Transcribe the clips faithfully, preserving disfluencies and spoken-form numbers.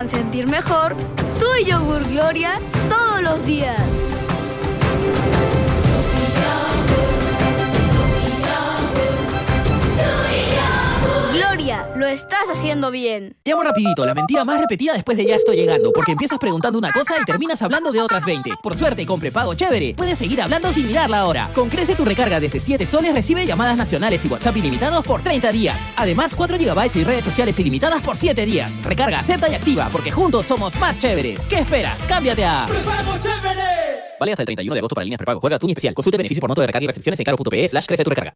hacen sentir mejor, tú y yogur Gloria todos los días. Gloria, lo estás haciendo bien. Llamo rapidito, la mentira más repetida después de ya estoy llegando, porque empiezas preguntando una cosa y terminas hablando de otras veinte. Por suerte, con prepago chévere, puedes seguir hablando sin mirar la hora. Con Crece tu recarga desde siete soles recibe llamadas nacionales y WhatsApp ilimitados por treinta días. Además, cuatro gigabytes y redes sociales ilimitadas por siete días. Recarga, acepta y activa, porque juntos somos más chéveres. ¿Qué esperas? ¡Cámbiate a ¡Prepago chévere! Vale hasta el treinta y uno de agosto para líneas prepago. Juega tu especial. Consulte beneficio por monto de recarga y restricciones en caro.pe slash crece tu recarga.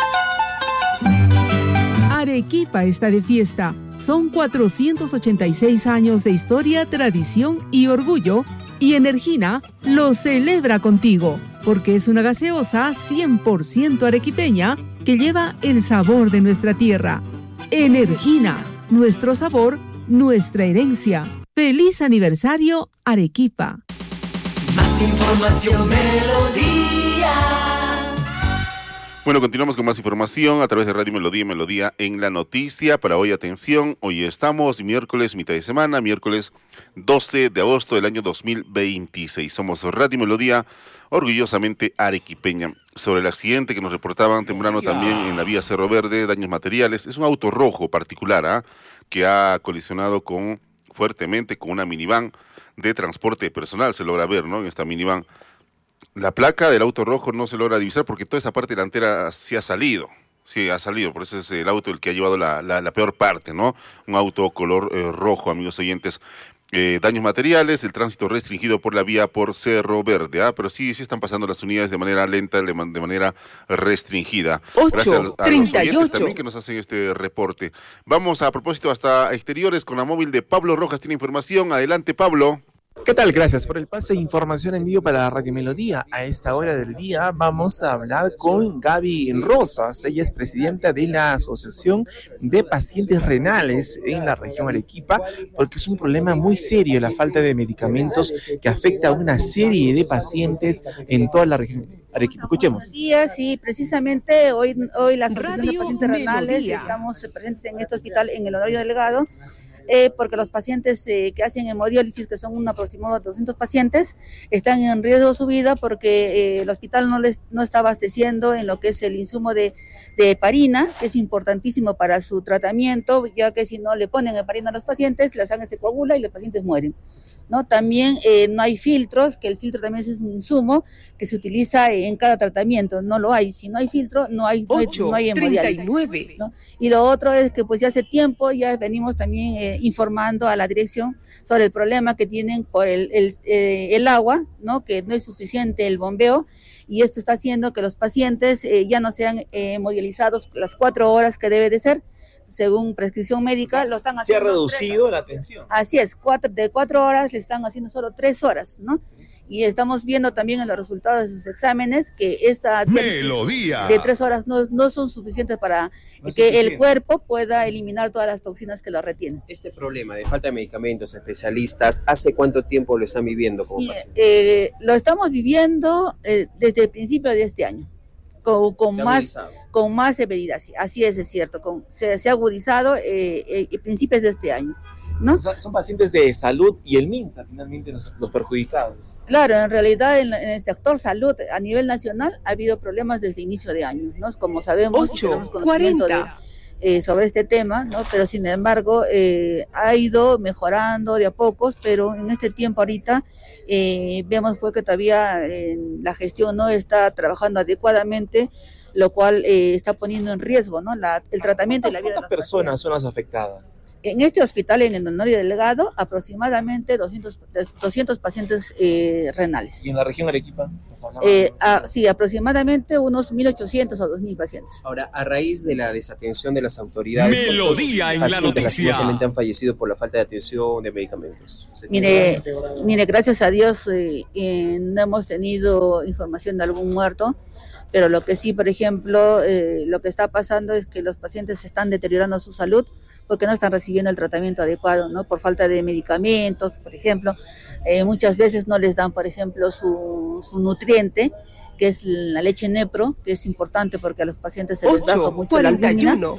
Arequipa está de fiesta. Son cuatrocientos ochenta y seis años de historia, tradición y orgullo, y Energina lo celebra contigo, porque es una gaseosa cien por ciento arequipeña que lleva el sabor de nuestra tierra. Energina, nuestro sabor, nuestra herencia. ¡Feliz aniversario, Arequipa! Más información, Melodía. Bueno, continuamos con más información a través de Radio Melodía y Melodía en la Noticia. Para hoy, atención, hoy estamos miércoles, mitad de semana, miércoles doce de agosto del año dos mil veintiséis. Somos Radio Melodía, orgullosamente arequipeña. Sobre el accidente que nos reportaban temprano también en la vía Cerro Verde, daños materiales, es un auto rojo particular, ¿eh? que ha colisionado con fuertemente con una minivan de transporte personal, se logra ver, ¿no? En esta minivan. La placa del auto rojo no se logra divisar porque toda esa parte delantera sí ha salido, sí ha salido, por eso es el auto el que ha llevado la, la, la peor parte, ¿no? Un auto color eh, rojo, amigos oyentes. Eh, daños materiales, el tránsito restringido por la vía por Cerro Verde, ¿ah? Pero sí, sí están pasando las unidades de manera lenta, de, man, de manera restringida. Gracias a, a los oyentes también que nos hacen este reporte. Vamos a propósito hasta exteriores con la móvil de Pablo Rojas, tiene información. Adelante, Pablo. ¿Qué tal? Gracias por el pase. Información en vivo para Radio Melodía. A esta hora del día vamos a hablar con Gaby Rosas. Ella es presidenta de la Asociación de Pacientes Renales en la región Arequipa, porque es un problema muy serio la falta de medicamentos que afecta a una serie de pacientes en toda la región Arequipa. Escuchemos. Buenos días, sí, precisamente hoy, hoy la Asociación Radio de Pacientes Renales Melodía. Estamos presentes en este hospital en el Honorio Delgado. Eh, porque los pacientes eh, que hacen hemodiálisis, que son un aproximado de doscientos pacientes, están en riesgo de su vida porque eh, el hospital no les no está abasteciendo en lo que es el insumo de, de heparina, que es importantísimo para su tratamiento, ya que si no le ponen heparina a los pacientes, la sangre se coagula y los pacientes mueren, ¿no? También eh, no hay filtros, que el filtro también es un insumo que se utiliza en cada tratamiento, no lo hay. Si no hay filtro, no hay, no hay, no hay hemodiálisis, ¿no? Y lo otro es que pues ya hace tiempo ya venimos también eh, informando a la dirección sobre el problema que tienen por el, el, eh, el agua, ¿no? Que no es suficiente el bombeo, y esto está haciendo que los pacientes eh, ya no sean eh, hemodializados las cuatro horas que debe de ser, según prescripción médica. Lo están haciendo. Se ha reducido la atención. Así es, cuatro, de cuatro horas le están haciendo solo tres horas, ¿no? Y estamos viendo también en los resultados de sus exámenes que esta Melodía de tres horas no, no son suficientes para no que el cuerpo pueda eliminar todas las toxinas que lo retienen. Este problema de falta de medicamentos, especialistas, ¿hace cuánto tiempo lo están viviendo como paciente? Eh, lo estamos viviendo eh, desde el principio de este año. Con, con más con más severidad, sí, así es, es cierto, con, se, se ha agudizado eh, eh, a principios de este año, ¿no? O sea, son pacientes de salud y el MINSA finalmente los, los perjudicados. Claro, en realidad en, en el sector salud a nivel nacional ha habido problemas desde inicio de año, ¿no? Como sabemos, ocho, tenemos conocimiento de, eh, sobre este tema, ¿no? Pero sin embargo eh, ha ido mejorando de a pocos, pero en este tiempo ahorita eh, vemos pues, que todavía eh, la gestión no está trabajando adecuadamente, lo cual eh, está poniendo en riesgo, ¿no? La, el tratamiento y la vida de las personas son las afectadas? En este hospital, en el Honorio Delgado, aproximadamente doscientos, doscientos pacientes eh, renales. ¿Y en la región Arequipa? Eh, a, sí, aproximadamente unos mil ochocientos o dos mil pacientes. Ahora, a raíz de la desatención de las autoridades, Melodía en la noticia. Lastimosamente han fallecido por la falta de atención de medicamentos. Mire, mire, gracias a Dios eh, eh, no hemos tenido información de algún muerto, pero lo que sí, por ejemplo, eh, lo que está pasando es que los pacientes están deteriorando su salud porque no están recibiendo el tratamiento adecuado, ¿no? Por falta de medicamentos, por ejemplo. Eh, muchas veces no les dan, por ejemplo, su, su nutriente, que es la leche Nepro, que es importante porque a los pacientes se les baja mucho la albúmina.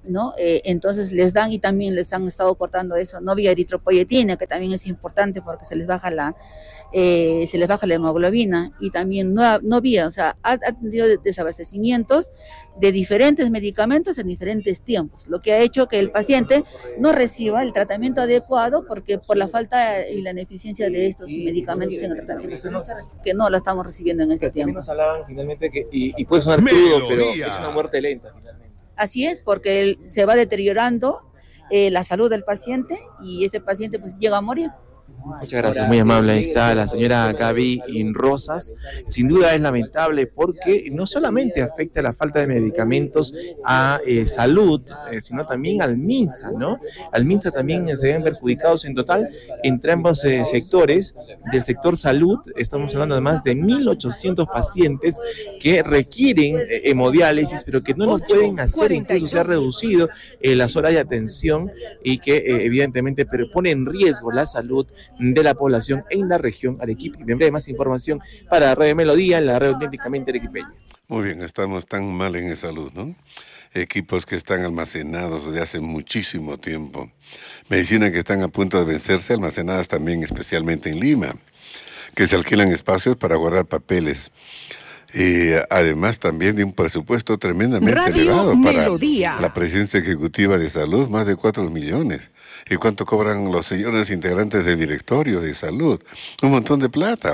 ¿no? Eh, entonces les dan y también les han estado cortando eso, no vía eritropoyetina, que también es importante porque se les baja la, eh, se les baja la hemoglobina, y también no, no vía, o sea, ha, ha tenido desabastecimientos de diferentes medicamentos en diferentes tiempos, lo que ha hecho que el paciente no reciba el tratamiento adecuado porque por la falta y la ineficiencia de estos medicamentos en el tratamiento, que no lo estamos recibiendo en este tiempo. Nos hablaban finalmente que, y, y puede sonar crudo, pero es una muerte lenta finalmente. Así es, porque él se va deteriorando eh, la salud del paciente y este paciente pues llega a morir. Muchas gracias, muy amable. Ahí está la señora Gaby Rosas. Sin duda es lamentable porque no solamente afecta la falta de medicamentos a eh, salud, eh, sino también al MINSA, ¿no? Al MINSA también se ven perjudicados en total entre ambos eh, sectores. Del sector salud estamos hablando de más de mil ochocientos pacientes que requieren eh, hemodiálisis, pero que no lo pueden hacer, incluso se ha reducido eh, las horas de atención y que eh, evidentemente pone en riesgo la salud de la población en la región Arequipa. Y en breve más información para Radio Melodía, en la red auténticamente arequipeña. Muy bien, estamos tan mal en salud, ¿no? Equipos que están almacenados desde hace muchísimo tiempo. Medicinas que están a punto de vencerse, almacenadas también especialmente en Lima, que se alquilan espacios para guardar papeles. Y además también de un presupuesto tremendamente Radio elevado Melodía. Para la Presidencia Ejecutiva de Salud, más de cuatro millones. ¿Y cuánto cobran los señores integrantes del directorio de salud? Un montón de plata.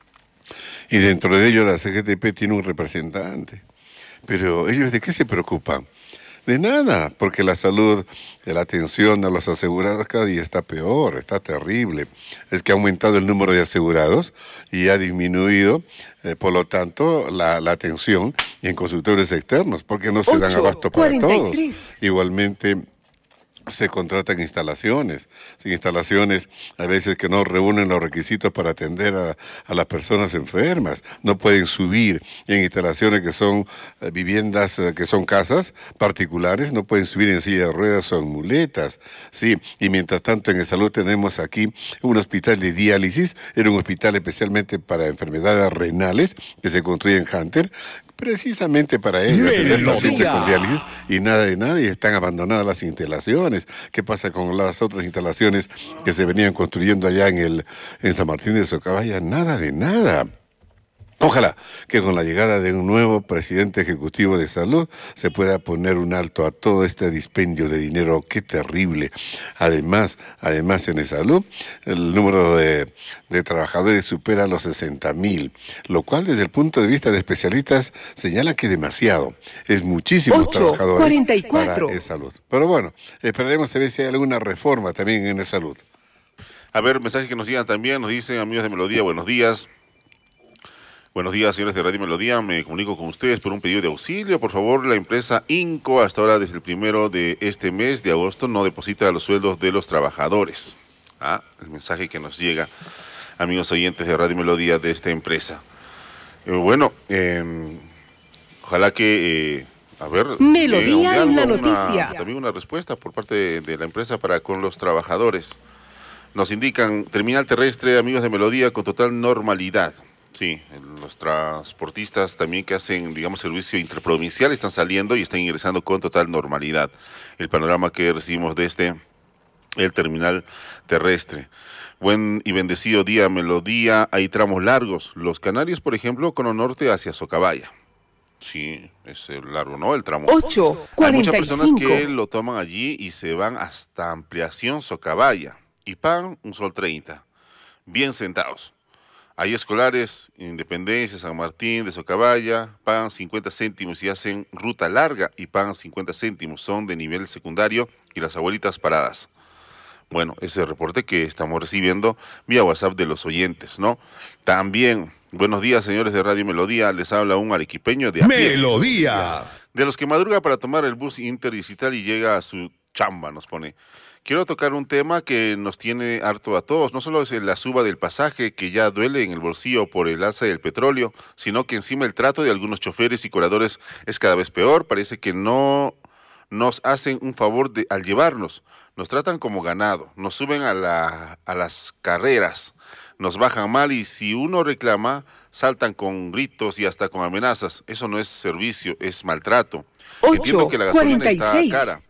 Y dentro de ello la C G T P tiene un representante. Pero ellos, ¿de qué se preocupan? De nada, porque la salud, la atención a los asegurados cada día está peor, está terrible. Es que ha aumentado el número de asegurados y ha disminuido, eh, por lo tanto, la, la atención en consultorios externos, porque no se dan abasto para todos. Igualmente, se contratan instalaciones, sin instalaciones a veces que no reúnen los requisitos para atender a, a las personas enfermas, no pueden subir en instalaciones que son eh, viviendas, eh, que son casas particulares, no pueden subir en silla de ruedas o en muletas, sí, y mientras tanto en el salud tenemos aquí un hospital de diálisis, era un hospital especialmente para enfermedades renales que se construye en Hunter, precisamente para ellos, atender pacientes con diálisis y nada de nada, y están abandonadas las instalaciones. ¿Qué pasa con las otras instalaciones que se venían construyendo allá en el en San Martín de Socabaya? Nada de nada. Ojalá que con la llegada de un nuevo presidente ejecutivo de salud se pueda poner un alto a todo este dispendio de dinero. ¡Qué terrible! Además, además en el salud, el número de, de trabajadores supera los sesenta mil, lo cual desde el punto de vista de especialistas señala que demasiado. Es muchísimos trabajadores cuarenta y cuatro para el salud. Pero bueno, esperaremos a ver si hay alguna reforma también en el salud. A ver, mensajes que nos llegan también, nos dicen amigos de Melodía, buenos días. Buenos días, señores de Radio Melodía. Me comunico con ustedes por un pedido de auxilio. Por favor, la empresa INCO, hasta ahora, desde el primero de este mes de agosto, no deposita los sueldos de los trabajadores. Ah, el mensaje que nos llega, amigos oyentes de Radio Melodía, de esta empresa. Eh, bueno, eh, ojalá que, eh, a ver... Melodía eh, en la una, noticia. También una respuesta por parte de, de la empresa para con los trabajadores. Nos indican, terminal terrestre, amigos de Melodía, con total normalidad. Sí, los transportistas también que hacen, digamos, servicio interprovincial están saliendo y están ingresando con total normalidad. El panorama que recibimos desde el terminal terrestre. Buen y bendecido día, Melodía. Hay tramos largos. Los Canarios, por ejemplo, con el norte hacia Socabaya. Sí, es largo, ¿no? El tramo. ocho cuarenta y cinco. Hay muchas personas que lo toman allí y se van hasta Ampliación Socabaya. Y pagan un sol treinta. Bien sentados. Hay escolares, Independencia, San Martín, de Socabaya, pagan cincuenta céntimos y hacen ruta larga y pagan cincuenta céntimos. Son de nivel secundario y las abuelitas paradas. Bueno, ese reporte que estamos recibiendo vía WhatsApp de los oyentes, ¿no? También, buenos días, señores de Radio Melodía. Les habla un arequipeño de a pie. ¡Melodía! De los que madruga para tomar el bus interdistrital y llega a su chamba, nos pone. Quiero tocar un tema que nos tiene harto a todos. No solo es la suba del pasaje, que ya duele en el bolsillo por el alza del petróleo, sino que encima el trato de algunos choferes y cobradores es cada vez peor. Parece que no nos hacen un favor de, al llevarnos. Nos tratan como ganado, nos suben a, la, a las carreras, nos bajan mal y si uno reclama, saltan con gritos y hasta con amenazas. Eso no es servicio, es maltrato. Entiendo que la gasolina está cara.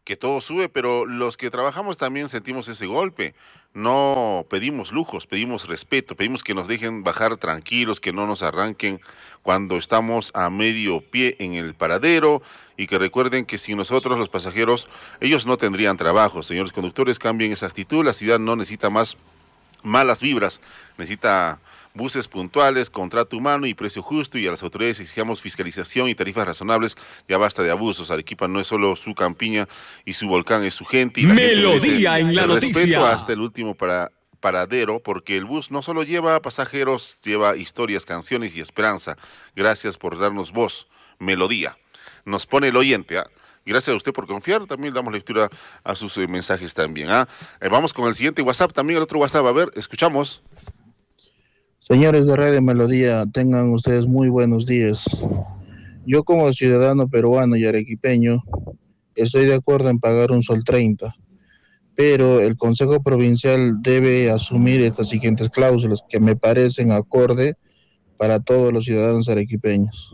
que todo sube, pero los que trabajamos también sentimos ese golpe. No pedimos lujos, pedimos respeto, pedimos que nos dejen bajar tranquilos, que no nos arranquen cuando estamos a medio pie en el paradero y que recuerden que sin nosotros los pasajeros, ellos no tendrían trabajo. Señores conductores, cambien esa actitud, la ciudad no necesita más malas vibras, necesita buses puntuales, contrato humano y precio justo, y a las autoridades exigamos fiscalización y tarifas razonables. Ya basta de abusos. Arequipa no es solo su campiña y su volcán, es su gente. Y la Melodía gente en la el noticia. Respeto hasta el último para, paradero, porque el bus no solo lleva pasajeros, lleva historias, canciones y esperanza. Gracias por darnos voz, Melodía. Nos pone el oyente, ¿ah? Gracias a usted por confiar, también damos lectura a sus eh, mensajes también. ¿ah? Eh, vamos con el siguiente WhatsApp, también el otro WhatsApp, a ver, escuchamos. Señores de Radio Melodía, tengan ustedes muy buenos días. Yo como ciudadano peruano y arequipeño, estoy de acuerdo en pagar un sol treinta, pero el Consejo Provincial debe asumir estas siguientes cláusulas que me parecen acorde para todos los ciudadanos arequipeños.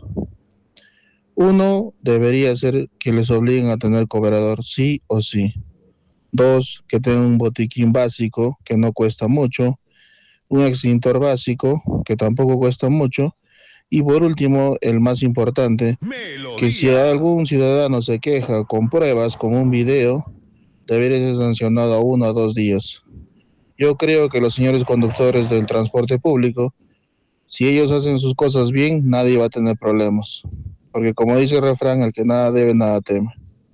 Uno, debería ser que les obliguen a tener cobrador, sí o sí. Dos, que tengan un botiquín básico, que no cuesta mucho. Un extintor básico, que tampoco cuesta mucho. Y por último, el más importante, Melodía. Que si algún ciudadano se queja con pruebas, con un video, debería ser sancionado a uno o dos días. Yo creo que los señores conductores del transporte público, si ellos hacen sus cosas bien, nadie va a tener problemas. Porque como dice el refrán, el que nada debe, nada teme.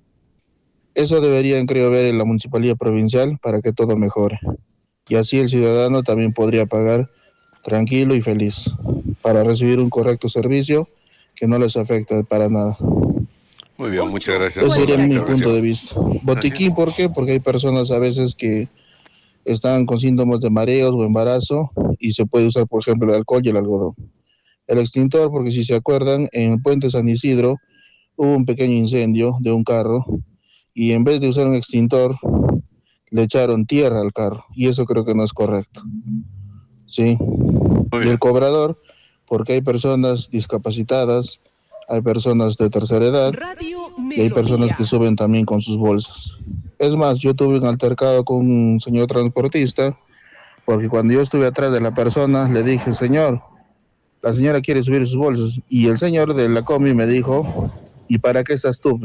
Eso deberían, creo, ver en la municipalidad provincial para que todo mejore. Y así el ciudadano también podría pagar tranquilo y feliz para recibir un correcto servicio que no les afecta para nada. Muy bien, muchas gracias. Ese sería mi punto de vista. Botiquín, ¿por qué? Porque hay personas a veces que están con síntomas de mareos o embarazo y se puede usar, por ejemplo, el alcohol y el algodón. El extintor, porque si se acuerdan, en el puente San Isidro hubo un pequeño incendio de un carro y en vez de usar un extintor, le echaron tierra al carro, y eso creo que no es correcto. Sí. Y el cobrador, porque hay personas discapacitadas, hay personas de tercera edad, y hay personas que suben también con sus bolsas. Es más, yo tuve un altercado con un señor transportista, porque cuando yo estuve atrás de la persona, le dije, señor, la señora quiere subir sus bolsas, y el señor de la comi me dijo, ¿y para qué estás tú?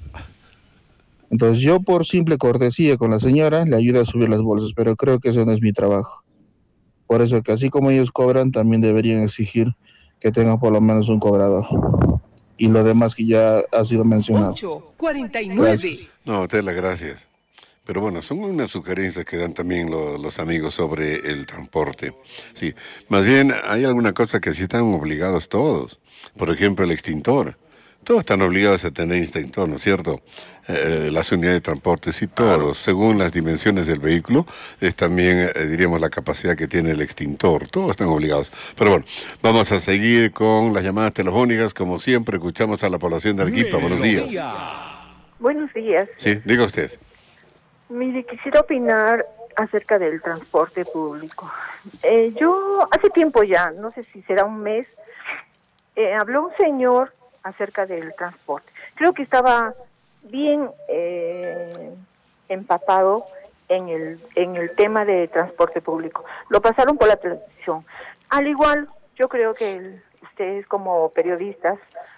Entonces yo por simple cortesía con la señora le ayudo a subir las bolsas, pero creo que eso no es mi trabajo. Por eso que así como ellos cobran, también deberían exigir que tengan por lo menos un cobrador. Y lo demás que ya ha sido mencionado. ocho cuarenta y nueve. Gracias. No, te las gracias. Pero bueno, son unas sugerencias que dan también lo, los amigos sobre el transporte. Sí, más bien hay alguna cosa que sí están obligados todos. Por ejemplo, el extintor. Todos están obligados a tener extintor, ¿no es cierto? Eh, las unidades de transporte, sí, todos, claro. Según las dimensiones del vehículo, es también, eh, diríamos, la capacidad que tiene el extintor. Todos están obligados. Pero bueno, vamos a seguir con las llamadas telefónicas. Como siempre, escuchamos a la población de Arequipa. Buenos días. Buenos días. Sí, diga usted. Mire, quisiera opinar acerca del transporte público. Eh, yo, hace tiempo ya, no sé si será un mes, eh, habló un señor acerca del transporte. Creo que estaba bien eh, empapado en el en el tema de transporte público. Lo pasaron por la televisión. Al igual, yo creo que el, ustedes como periodistas,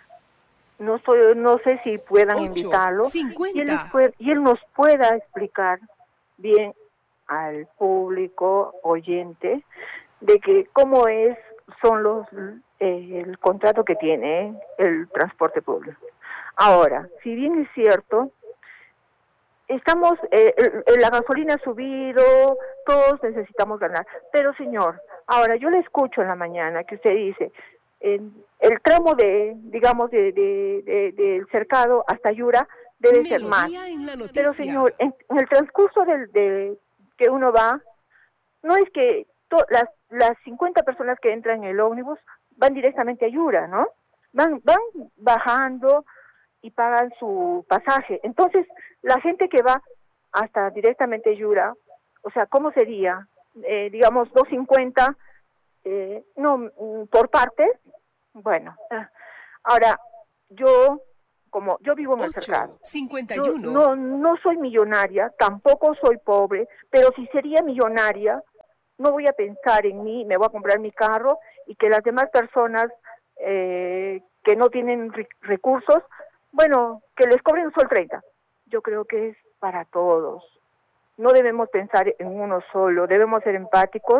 no estoy, no sé si puedan ocho, invitarlo y él, puede, y él nos pueda explicar bien al público oyente de que cómo es son los eh, el contrato que tiene el transporte público. Ahora, si bien es cierto, estamos, eh, el, la gasolina ha subido, todos necesitamos ganar, pero señor, ahora yo le escucho en la mañana que usted dice, en el tramo de, digamos, de, de, de, del cercado hasta Yura debe Melodía ser más, pero señor, en, en el transcurso del de que uno va, no es que to, las las cincuenta personas que entran en el ómnibus van directamente a Yura, ¿no? Van van bajando y pagan su pasaje. Entonces, la gente que va hasta directamente Yura, o sea, ¿cómo sería? Eh, digamos, dos cincuenta, eh, no, por partes. Bueno, ahora, yo como yo vivo en el ocho, cercado. cincuenta y Yo uno. no, no soy millonaria, tampoco soy pobre, pero si sería millonaria, no voy a pensar en mí, me voy a comprar mi carro y que las demás personas eh, que no tienen re- recursos, bueno, que les cobren un sol treinta. Yo creo que es para todos. No debemos pensar en uno solo, debemos ser empáticos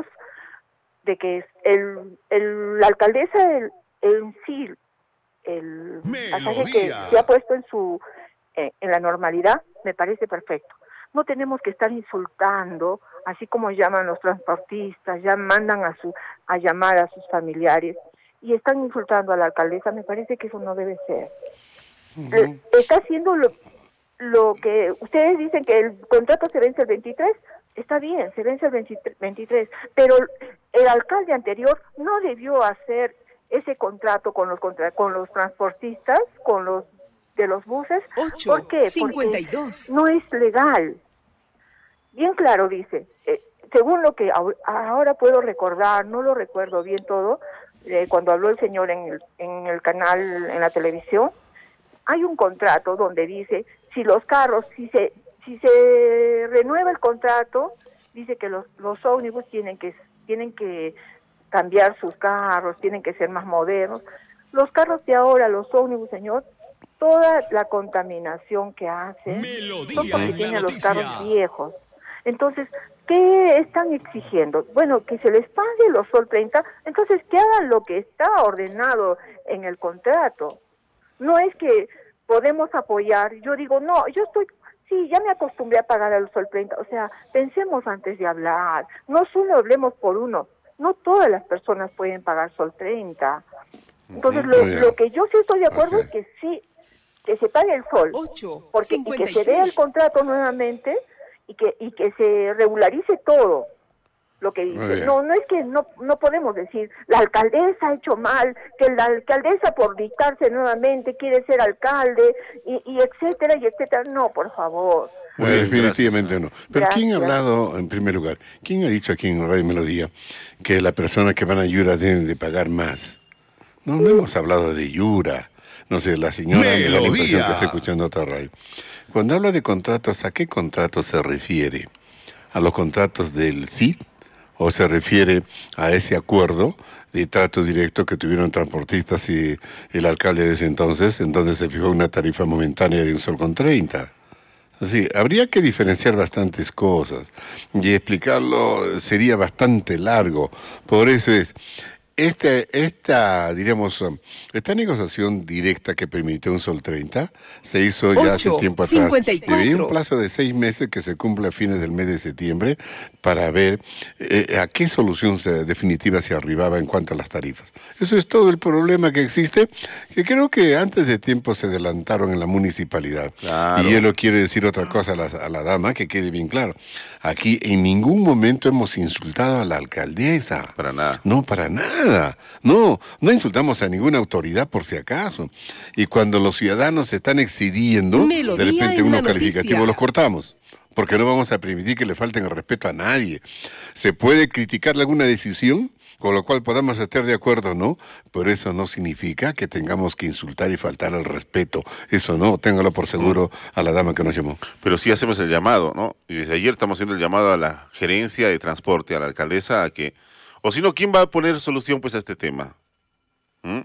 de que el, el, la alcaldesa el, en sí, el pasaje que se ha puesto en su eh, en la normalidad, me parece perfecto. No tenemos que estar insultando, así como llaman los transportistas, ya mandan a su a llamar a sus familiares y están insultando a la alcaldesa. Me parece que eso no debe ser. Uh-huh. Está haciendo lo, lo que ustedes dicen, que el contrato se vence el veintitrés. Está bien, se vence el veintitrés, pero el alcalde anterior no debió hacer ese contrato con los contra, con los transportistas, con los de los buses. ocho, ¿Por qué? cincuenta y dos. Porque no es legal. Bien claro dice, eh, según lo que ahora puedo recordar, no lo recuerdo bien todo, eh, cuando habló el señor en el, en el canal, en la televisión, hay un contrato donde dice, si los carros, si se si se renueva el contrato, dice que los, los ómnibus tienen que tienen que cambiar sus carros, tienen que ser más modernos. Los carros de ahora, los ómnibus, señor, toda la contaminación que hacen Melodía son porque tienen los carros viejos. Entonces, ¿qué están exigiendo? Bueno, que se les pague los sol treinta, entonces que hagan lo que está ordenado en el contrato. No es que podemos apoyar, yo digo, no, yo estoy... Sí, ya me acostumbré a pagar al sol treinta, o sea, pensemos antes de hablar, no solo hablemos por uno, no todas las personas pueden pagar sol treinta. Entonces, lo, lo que yo sí estoy de acuerdo okay. es que sí, que se pague el sol, ocho, porque y que se vea el contrato nuevamente y que y que se regularice todo lo que dice. No, no es que no no podemos decir, la alcaldesa ha hecho mal, que la alcaldesa por dictarse nuevamente quiere ser alcalde, y, y etcétera, y etcétera. No, por favor. Bueno, definitivamente gracias. no. Pero Gracias. ¿quién ha hablado, en primer lugar, quién ha dicho aquí en Radio Melodía que las personas que van a Yura deben de pagar más? No, no hemos hablado de Yura. No sé, la señora me da la impresión que está escuchando otra radio. Cuando habla de contratos, ¿a qué contratos se refiere? ¿A los contratos del C I D? ¿O se refiere a ese acuerdo de trato directo que tuvieron transportistas y el alcalde de ese entonces, en donde se fijó una tarifa momentánea de un sol con treinta? Así, habría que diferenciar bastantes cosas y explicarlo sería bastante largo. Por eso es... Este, esta, diríamos, esta negociación directa que permitió un sol treinta se hizo ya hace tiempo atrás. Y había un plazo de seis meses que se cumple a fines del mes de septiembre para ver eh, a qué solución se, definitiva se arribaba en cuanto a las tarifas. Eso es todo el problema que existe, que creo que antes de tiempo se adelantaron en la municipalidad. Claro. Y él lo quiere decir otra cosa a la, a la dama, que quede bien claro. Aquí en ningún momento hemos insultado a la alcaldesa. Para nada. No, para nada. No, no insultamos a ninguna autoridad por si acaso. Y cuando los ciudadanos se están excediendo, Melodía de repente unos calificativos los cortamos. Porque no vamos a permitir que le falten el respeto a nadie. Se puede criticar alguna decisión, con lo cual podamos estar de acuerdo o no, pero eso no significa que tengamos que insultar y faltar al respeto. Eso no, téngalo por seguro a la dama que nos llamó. Pero sí hacemos el llamado, ¿no? Y desde ayer estamos haciendo el llamado a la gerencia de transporte, a la alcaldesa, a que... O si no, ¿quién va a poner solución pues a este tema? ¿Mm?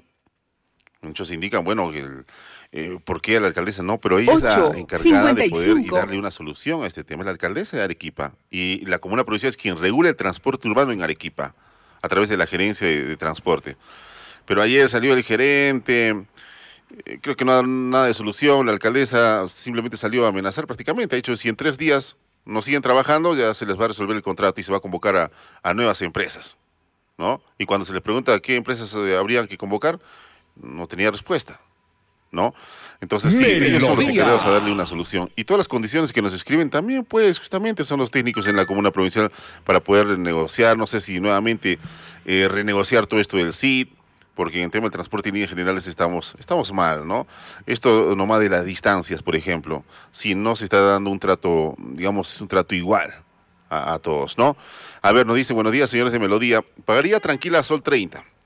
Muchos indican, bueno, el, eh, ¿por qué a la alcaldesa? No, pero ella ocho, es la encargada cincuenta y cinco de poder y darle una solución a este tema. Es la alcaldesa de Arequipa. Y la comuna provincial es quien regula el transporte urbano en Arequipa, a través de la gerencia de, de transporte. Pero ayer salió el gerente, eh, creo que no ha nada de solución. La alcaldesa simplemente salió a amenazar prácticamente. Ha dicho, si en tres días no siguen trabajando, ya se les va a resolver el contrato y se va a convocar a, a nuevas empresas, ¿no? Y cuando se les pregunta a qué empresas eh, habrían que convocar, no tenía respuesta, ¿no? Entonces sí, Melodía. Ellos son los encargados a darle una solución. Y todas las condiciones que nos escriben también, pues, justamente son los técnicos en la comuna provincial para poder negociar, no sé si nuevamente eh, renegociar todo esto del C I D, porque en el tema del transporte en líneas generales estamos, estamos mal, ¿no? Esto nomás de las distancias, por ejemplo, si no se está dando un trato, digamos, un trato igual a, a todos, ¿no? A ver, nos dicen, buenos días, señores de Melodía, pagaría tranquila sol treinta,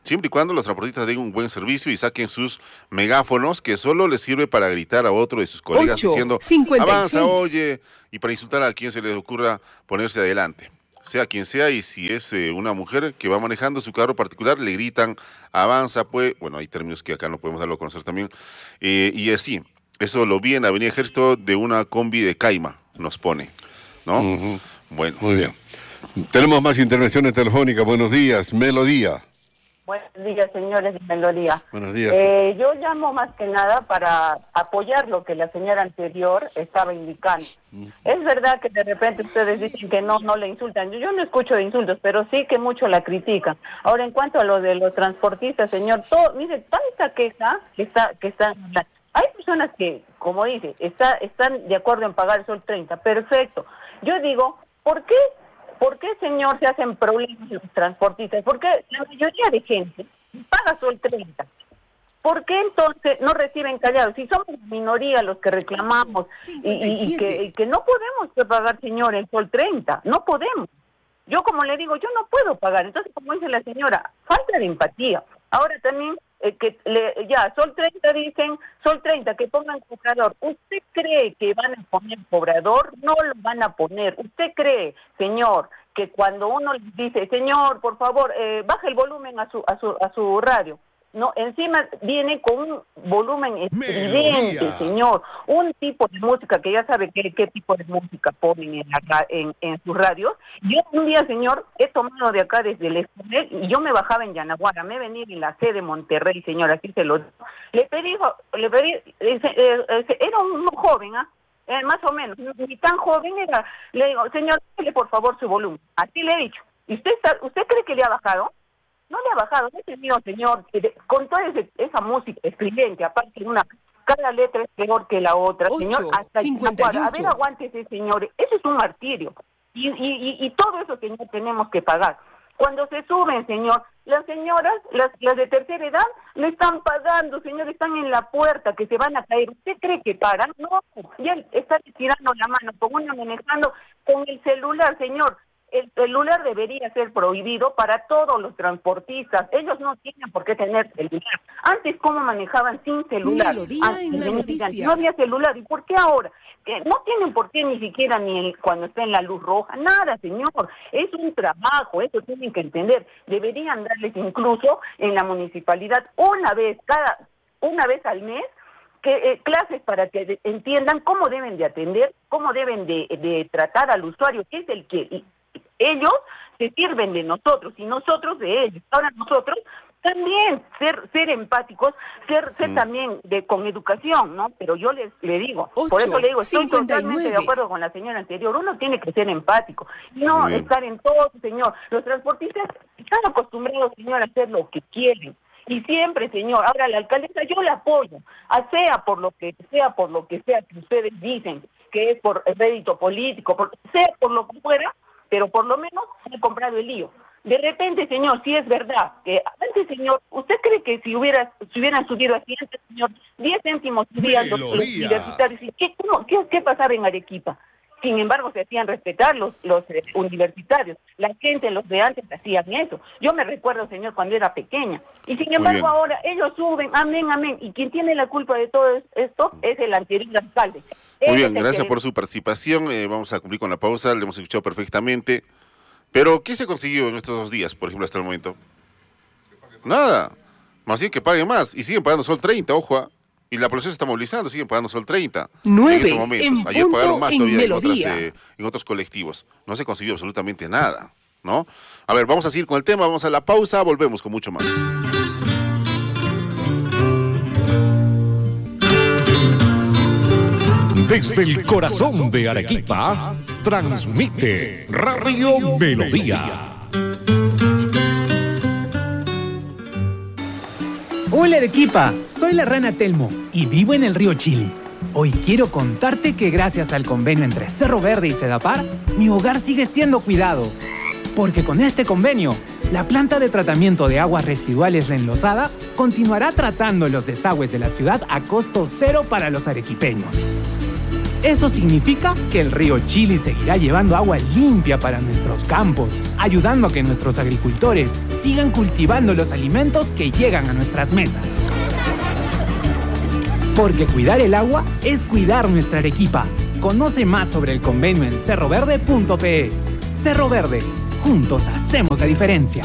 siempre y cuando los transportistas den un buen servicio y saquen sus megáfonos, que solo les sirve para gritar a otro de sus colegas ocho, diciendo, cincuenta y seis. avanza, oye, y para insultar a quien se les ocurra ponerse adelante. Sea quien sea, y si es eh, una mujer que va manejando su carro particular, le gritan, avanza, pues, bueno, hay términos que acá no podemos darlo a conocer también, eh, y así, eso lo vi en Avenida Ejército de una combi de Caima, nos pone, ¿no? Uh-huh. Bueno. Muy bien. Tenemos más intervenciones telefónicas. Buenos días, Melodía. Buenos días, señores de Melodía. Buenos días. Eh, yo llamo más que nada para apoyar lo que la señora anterior estaba indicando. Uh-huh. Es verdad que de repente ustedes dicen que no, no le insultan. Yo, yo no escucho de insultos, pero sí que mucho la critican. Ahora, en cuanto a lo de los transportistas, señor, todo, mire, tanta queja que está, que están, hay personas que, como dice, está, están de acuerdo en pagar el sol treinta, perfecto. Yo digo, ¿por qué? ¿Por qué, señor, se hacen problemas los transportistas? Porque la mayoría de gente paga sol treinta. ¿Por qué entonces no reciben callados? Si somos minoría los que reclamamos y, y, y, que, y que no podemos pagar, señor, el sol treinta, no podemos. Yo, como le digo, yo no puedo pagar. Entonces, como dice la señora, falta de empatía. Ahora también, eh, que le, ya, sol treinta dicen, sol treinta, que pongan cobrador. ¿Usted cree que van a poner cobrador? No lo van a poner. ¿Usted cree, señor, que cuando uno les dice, señor, por favor, eh, baje el volumen a su, a su, a su radio? No, encima viene con un volumen estridente, Melodía. Señor, un tipo de música que ya sabe qué, qué tipo de música ponen en, la, en, en sus radios. Yo un día, señor, he tomado de acá desde el Esconel y yo me bajaba en Yanaguara, me venía en la sede de Monterrey, señor, así se lo digo. Le pedí, le pedí, eh, eh, era un joven, ¿ah? ¿eh? Eh, más o menos, ni tan joven era. Le digo, señor, dale por favor su volumen. Así le he dicho. ¿Y usted, está, usted cree que le ha bajado? No le ha bajado, no he tenido, señor, que de, con toda ese, esa música estridente, aparte una, cada letra es peor que la otra, ocho, señor, hasta cincuenta y ocho. A ver, aguántese, señor, eso es un martirio, y, y, y, y todo eso, señor, tenemos que pagar. Cuando se suben, señor, las señoras, las, las de tercera edad, le están pagando, señor, están en la puerta, que se van a caer. ¿Usted cree que paran? No, ya están tirando la mano, con una manejando con el celular, señor. El celular debería ser prohibido para todos los transportistas. Ellos no tienen por qué tener celular. Antes, ¿cómo manejaban sin celular? Melodía en la noticia. No había celular. ¿Y por qué ahora? Que no tienen por qué ni siquiera ni el, cuando está en la luz roja. Nada, señor. Es un trabajo. Eso tienen que entender. Deberían darles incluso en la municipalidad una vez cada una vez al mes que eh, clases para que de, entiendan cómo deben de atender, cómo deben de, de tratar al usuario, que es el que... Y, ellos se sirven de nosotros y nosotros de ellos. Ahora nosotros también ser ser empáticos, ser ser mm. también de con educación, ¿no? Pero yo les le digo, ocho, por eso le digo, estoy cincuenta y nueve. Totalmente de acuerdo con la señora anterior. Uno tiene que ser empático, no estar en todo, señor. Los transportistas están acostumbrados, señor, a hacer lo que quieren. Y siempre, señor, ahora la alcaldesa yo la apoyo, a sea por lo que sea, por lo que sea que ustedes dicen que es por rédito político, por, sea por lo que fuera, pero por lo menos he comprado el lío. De repente, señor, si es verdad que antes, señor, ¿usted cree que si hubiera si hubieran subido así antes, señor, diez céntimos subían los, los universitarios? ¿Qué, cómo, qué, ¿Qué pasaba en Arequipa? Sin embargo, se hacían respetar los, los eh, universitarios. La gente, los de antes, hacían eso. Yo me recuerdo, señor, cuando era pequeña. Y sin embargo, ahora ellos suben, amén, amén. Y quien tiene la culpa de todo esto es el anterior alcalde. Muy bien, gracias por su participación. Eh, vamos a cumplir con la pausa, le hemos escuchado perfectamente. Pero, ¿qué se consiguió en estos dos días, por ejemplo, hasta el momento? Nada. Más bien que paguen más. Y siguen pagando sol treinta, ojo. Y la población se está movilizando, siguen pagando sol treinta. nueve, en estos momentos. En Ayer pagaron más en todavía en, otras, eh, en otros colectivos. No se consiguió absolutamente nada, ¿no? A ver, vamos a seguir con el tema, vamos a la pausa, volvemos con mucho más. Desde el corazón de Arequipa, transmite Radio Melodía. Hola Arequipa, soy la rana Telmo y vivo en el río Chili. Hoy quiero contarte que gracias al convenio entre Cerro Verde y Sedapar, mi hogar sigue siendo cuidado. Porque con este convenio, la planta de tratamiento de aguas residuales La Enlosada continuará tratando los desagües de la ciudad a costo cero para los arequipeños. Eso significa que el río Chili seguirá llevando agua limpia para nuestros campos, ayudando a que nuestros agricultores sigan cultivando los alimentos que llegan a nuestras mesas. Porque cuidar el agua es cuidar nuestra Arequipa. Conoce más sobre el convenio en cerro verde punto pe. Cerro Verde, juntos hacemos la diferencia.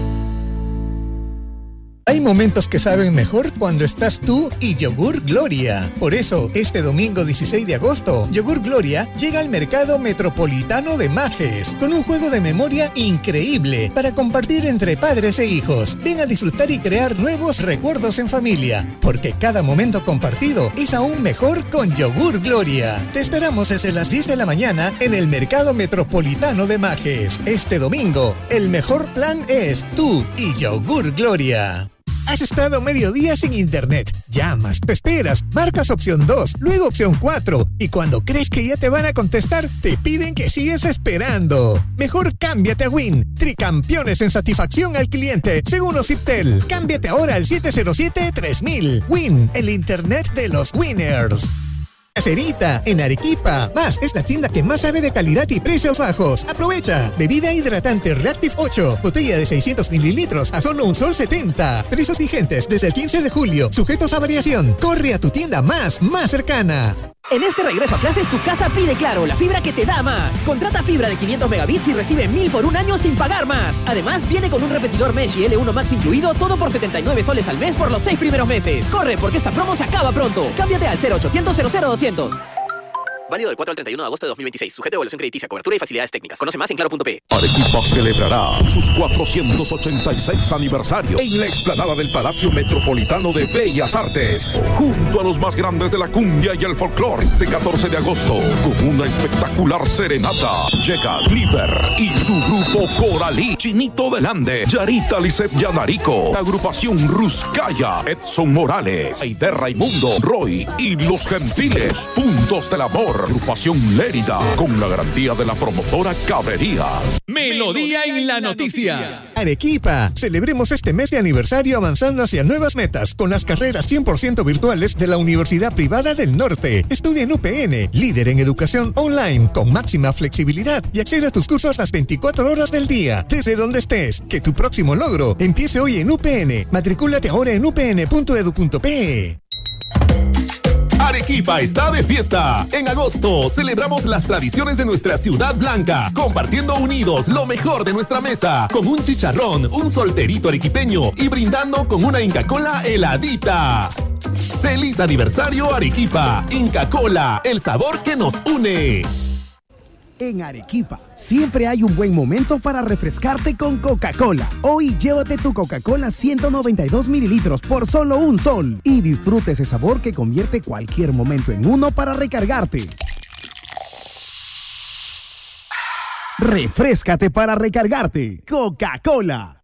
Hay momentos que saben mejor cuando estás tú y Yogur Gloria. Por eso, este domingo dieciséis de agosto, Yogur Gloria llega al mercado metropolitano de Majes con un juego de memoria increíble para compartir entre padres e hijos. Ven a disfrutar y crear nuevos recuerdos en familia, porque cada momento compartido es aún mejor con Yogur Gloria. Te esperamos desde las diez de la mañana en el mercado metropolitano de Majes. Este domingo, el mejor plan es tú y Yogur Gloria. Has estado medio día sin internet. Llamas, te esperas, marcas opción dos, luego opción cuatro. Y cuando crees que ya te van a contestar, te piden que sigues esperando. Mejor cámbiate a Win. Tricampeones en satisfacción al cliente, según Ociptel. Cámbiate ahora al siete cero siete tres mil. Win, el internet de los winners. Caserita, en Arequipa. Más, es la tienda que más sabe de calidad y precios bajos. Aprovecha. Bebida hidratante Reactive ocho, botella de seiscientos mililitros a solo un sol setenta. Precios vigentes desde el quince de julio, sujetos a variación. Corre a tu tienda más, más cercana. En este regreso a clases, tu casa pide Claro, la fibra que te da más. Contrata fibra de quinientos megabits y recibe mil por un año sin pagar más. Además, viene con un repetidor Mesh y L uno Max incluido, todo por setenta y nueve soles al mes por los seis primeros meses. Corre, porque esta promo se acaba pronto. Cámbiate al cero ochocientos cero cero doscientos. Válido del cuatro al treinta y uno de agosto de dos mil veintiséis. Sujeto a evaluación crediticia, cobertura y facilidades técnicas. Conoce más en claro punto pe. Arequipa celebrará sus cuatrocientos ochenta y seis aniversario en la explanada del Palacio Metropolitano de Bellas Artes, junto a los más grandes de la cumbia y el folclore. Este catorce de agosto, con una espectacular serenata, llega Liver y su grupo Coralí, Chinito del Ande, Yarita Lisset Yanarico, la agrupación Ruscaya, Edson Morales, Aide Raimundo, Roy y Los Gentiles, Puntos del Amor. Agrupación Lérida, con la garantía de la promotora Cabrerías. Melodía en la noticia. Arequipa, celebremos este mes de aniversario avanzando hacia nuevas metas con las carreras cien por ciento virtuales de la Universidad Privada del Norte. Estudia en U P N, líder en educación online, con máxima flexibilidad y accede a tus cursos las veinticuatro horas del día, desde donde estés. Que tu próximo logro empiece hoy en U P N. Matricúlate ahora en u p n punto edu punto pe. Arequipa está de fiesta. En agosto celebramos las tradiciones de nuestra ciudad blanca, compartiendo unidos lo mejor de nuestra mesa, con un chicharrón, un solterito arequipeño y brindando con una Inca Kola heladita. ¡Feliz aniversario Arequipa! Inca Kola, el sabor que nos une. En Arequipa, siempre hay un buen momento para refrescarte con Coca-Cola. Hoy llévate tu Coca-Cola ciento noventa y dos mililitros por solo un sol y disfruta ese sabor que convierte cualquier momento en uno para recargarte. Refréscate para recargarte. Coca-Cola.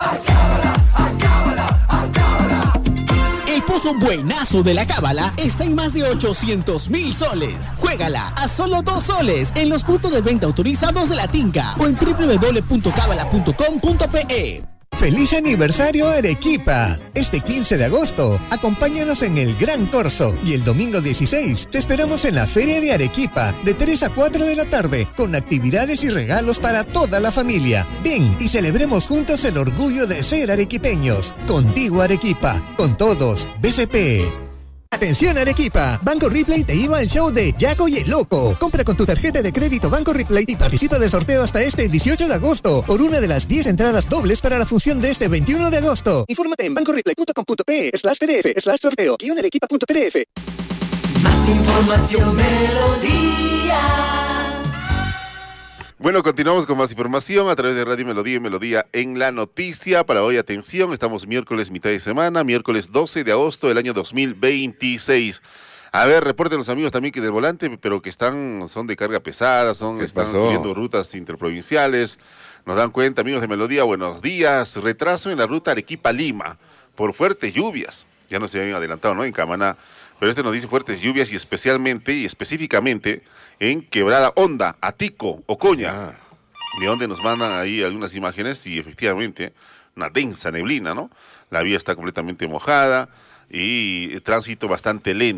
El pozo buenazo de la Cábala está en más de ochocientos mil soles. Juégala a solo dos soles en los puntos de venta autorizados de la Tinca o en w w w punto cábala punto com punto pe. ¡Feliz aniversario Arequipa! Este quince de agosto, acompáñanos en el Gran Corso y el domingo dieciséis te esperamos en la Feria de Arequipa de tres a cuatro de la tarde con actividades y regalos para toda la familia. Ven y celebremos juntos el orgullo de ser arequipeños. Contigo Arequipa, con todos, B C P. Atención Arequipa, Banco Ripley te lleva al show de Yaco y el Loco. Compra con tu tarjeta de crédito Banco Ripley y participa del sorteo hasta este dieciocho de agosto por una de las diez entradas dobles para la función de este veintiuno de agosto. Infórmate en banco ripley punto com punto pe slash pdf slash sorteo guión arequipa punto pdf. Más información Melodía. Bueno, continuamos con más información a través de Radio Melodía y Melodía en la noticia. Para hoy, atención, estamos miércoles, mitad de semana, miércoles doce de agosto del año dos mil veintiséis. A ver, reporten los amigos también que del volante, pero que están, son de carga pesada, son, están cubriendo rutas interprovinciales. Nos dan cuenta, amigos de Melodía, buenos días. Retraso en la ruta Arequipa-Lima por fuertes lluvias. Ya no se habían adelantado, ¿no? En Camaná. Pero este nos dice fuertes lluvias y especialmente y específicamente en Quebrada Honda, Atico, Ocoña, ah. de donde nos mandan ahí algunas imágenes y efectivamente una densa neblina, ¿no? La vía está completamente mojada y tránsito bastante lento.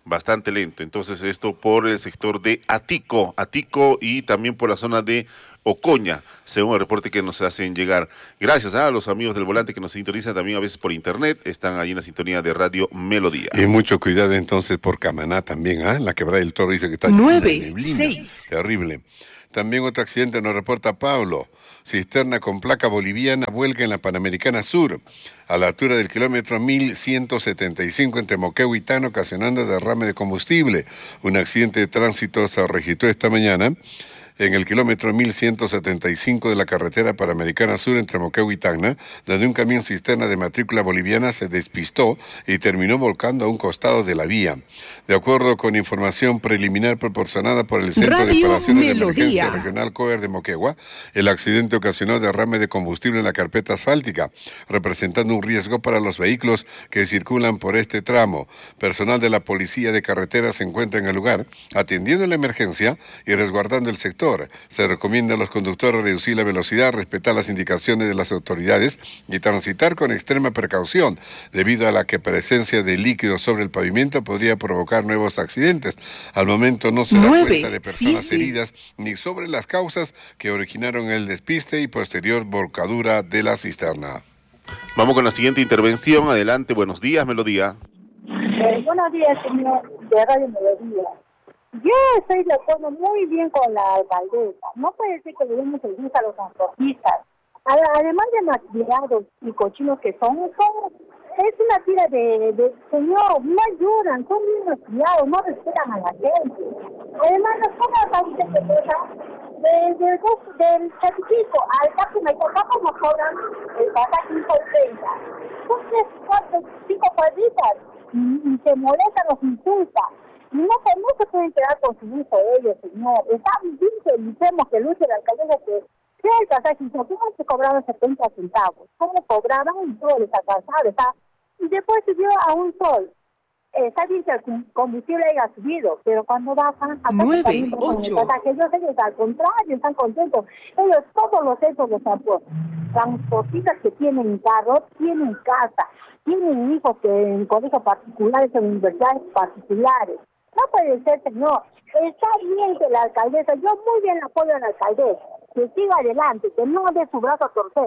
bastante lento. Entonces esto por el sector de Atico, Atico y también por la zona de Ocoña, según el reporte que nos hacen llegar. Gracias a los amigos del volante que nos sintonizan también a veces por internet, están ahí en la sintonía de Radio Melodía. Y mucho cuidado entonces por Camaná también, ¿ah? ¿eh? La quebrada del Toro dice que está nueve, seis. Terrible. También otro accidente nos reporta Pablo. Cisterna con placa boliviana vuelca en la Panamericana Sur, a la altura del kilómetro mil ciento setenta y cinco entre Moquegua y Tacna, ocasionando derrame de combustible. Un accidente de tránsito se registró esta mañana en el kilómetro mil ciento setenta y cinco de la carretera Panamericana Sur entre Moquegua y Tacna, donde un camión cisterna de matrícula boliviana se despistó y terminó volcando a un costado de la vía. De acuerdo con información preliminar proporcionada por el Centro Radio de Operaciones Melodía. de Emergencia Regional COER de Moquegua, el accidente ocasionó derrame de combustible en la carpeta asfáltica, representando un riesgo para los vehículos que circulan por este tramo. Personal de la Policía de Carretera se encuentra en el lugar, atendiendo la emergencia y resguardando el sector. Se recomienda a los conductores reducir la velocidad, respetar las indicaciones de las autoridades y transitar con extrema precaución, debido a la que presencia de líquidos sobre el pavimento podría provocar nuevos accidentes. Al momento no se da cuenta de personas heridas ni sobre las causas que originaron el despiste y posterior volcadura de la cisterna. Vamos con la siguiente intervención. Adelante, buenos días, Melodía. Eh, buenos días, señor de Radio Melodía. Yo estoy de acuerdo muy bien con la alcaldesa. No puede ser que le demos el gusto a los transportistas. Además de malcriados y cochinos que son, son es una tira de, de, señor, no ayudan, son muy malcriados, no respetan a la gente. Además, las cosas ahorita que pasan, desde el del Chatiquico al Taco Maicocapa nos cobran el pasaje cinco treinta. Son tres, cuatro, cinco cuadritas y, y se molestan, los insultan. No, no se pueden quedar con su hijo ellos, señor. Está bien que luchemos, que luche la alcaldesa, que sea el pasaje, ¿cómo se cobraban setenta centavos? ¿Cómo cobraban? Y todo les alcanzaba, está. Y después subió a un sol. Eh, está bien que el combustible haya subido, pero cuando bajan, acá nueve, ocho. Ellos, ellos al contrario, están contentos. Ellos todos los hechos los transportistas que tienen carro, tienen casa, tienen hijos que en colegios particulares, en universidades particulares. No puede ser, señor. Está bien que la alcaldesa, yo muy bien apoyo a la alcaldesa, que siga adelante, que no dé su brazo a torcer.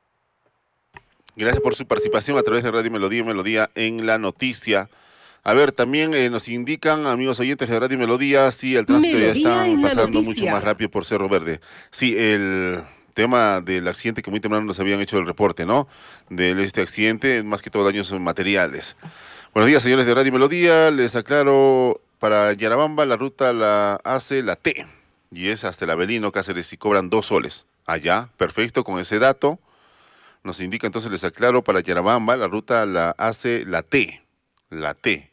Gracias por su participación a través de Radio Melodía, Melodía en la noticia. A ver, también eh, nos indican, amigos oyentes de Radio Melodía, si el tránsito Melodía ya está pasando noticia. mucho más rápido por Cerro Verde. Sí, el tema del accidente que muy temprano nos habían hecho el reporte, ¿no? De este accidente, más que todo daños materiales. Buenos días, señores de Radio Melodía. Les aclaro, para Yarabamba la ruta la hace la T, y es hasta el Avelino Cáceres y cobran dos soles. Allá, perfecto, con ese dato. Nos indica, entonces les aclaro, para Yarabamba la ruta la hace la T, la T.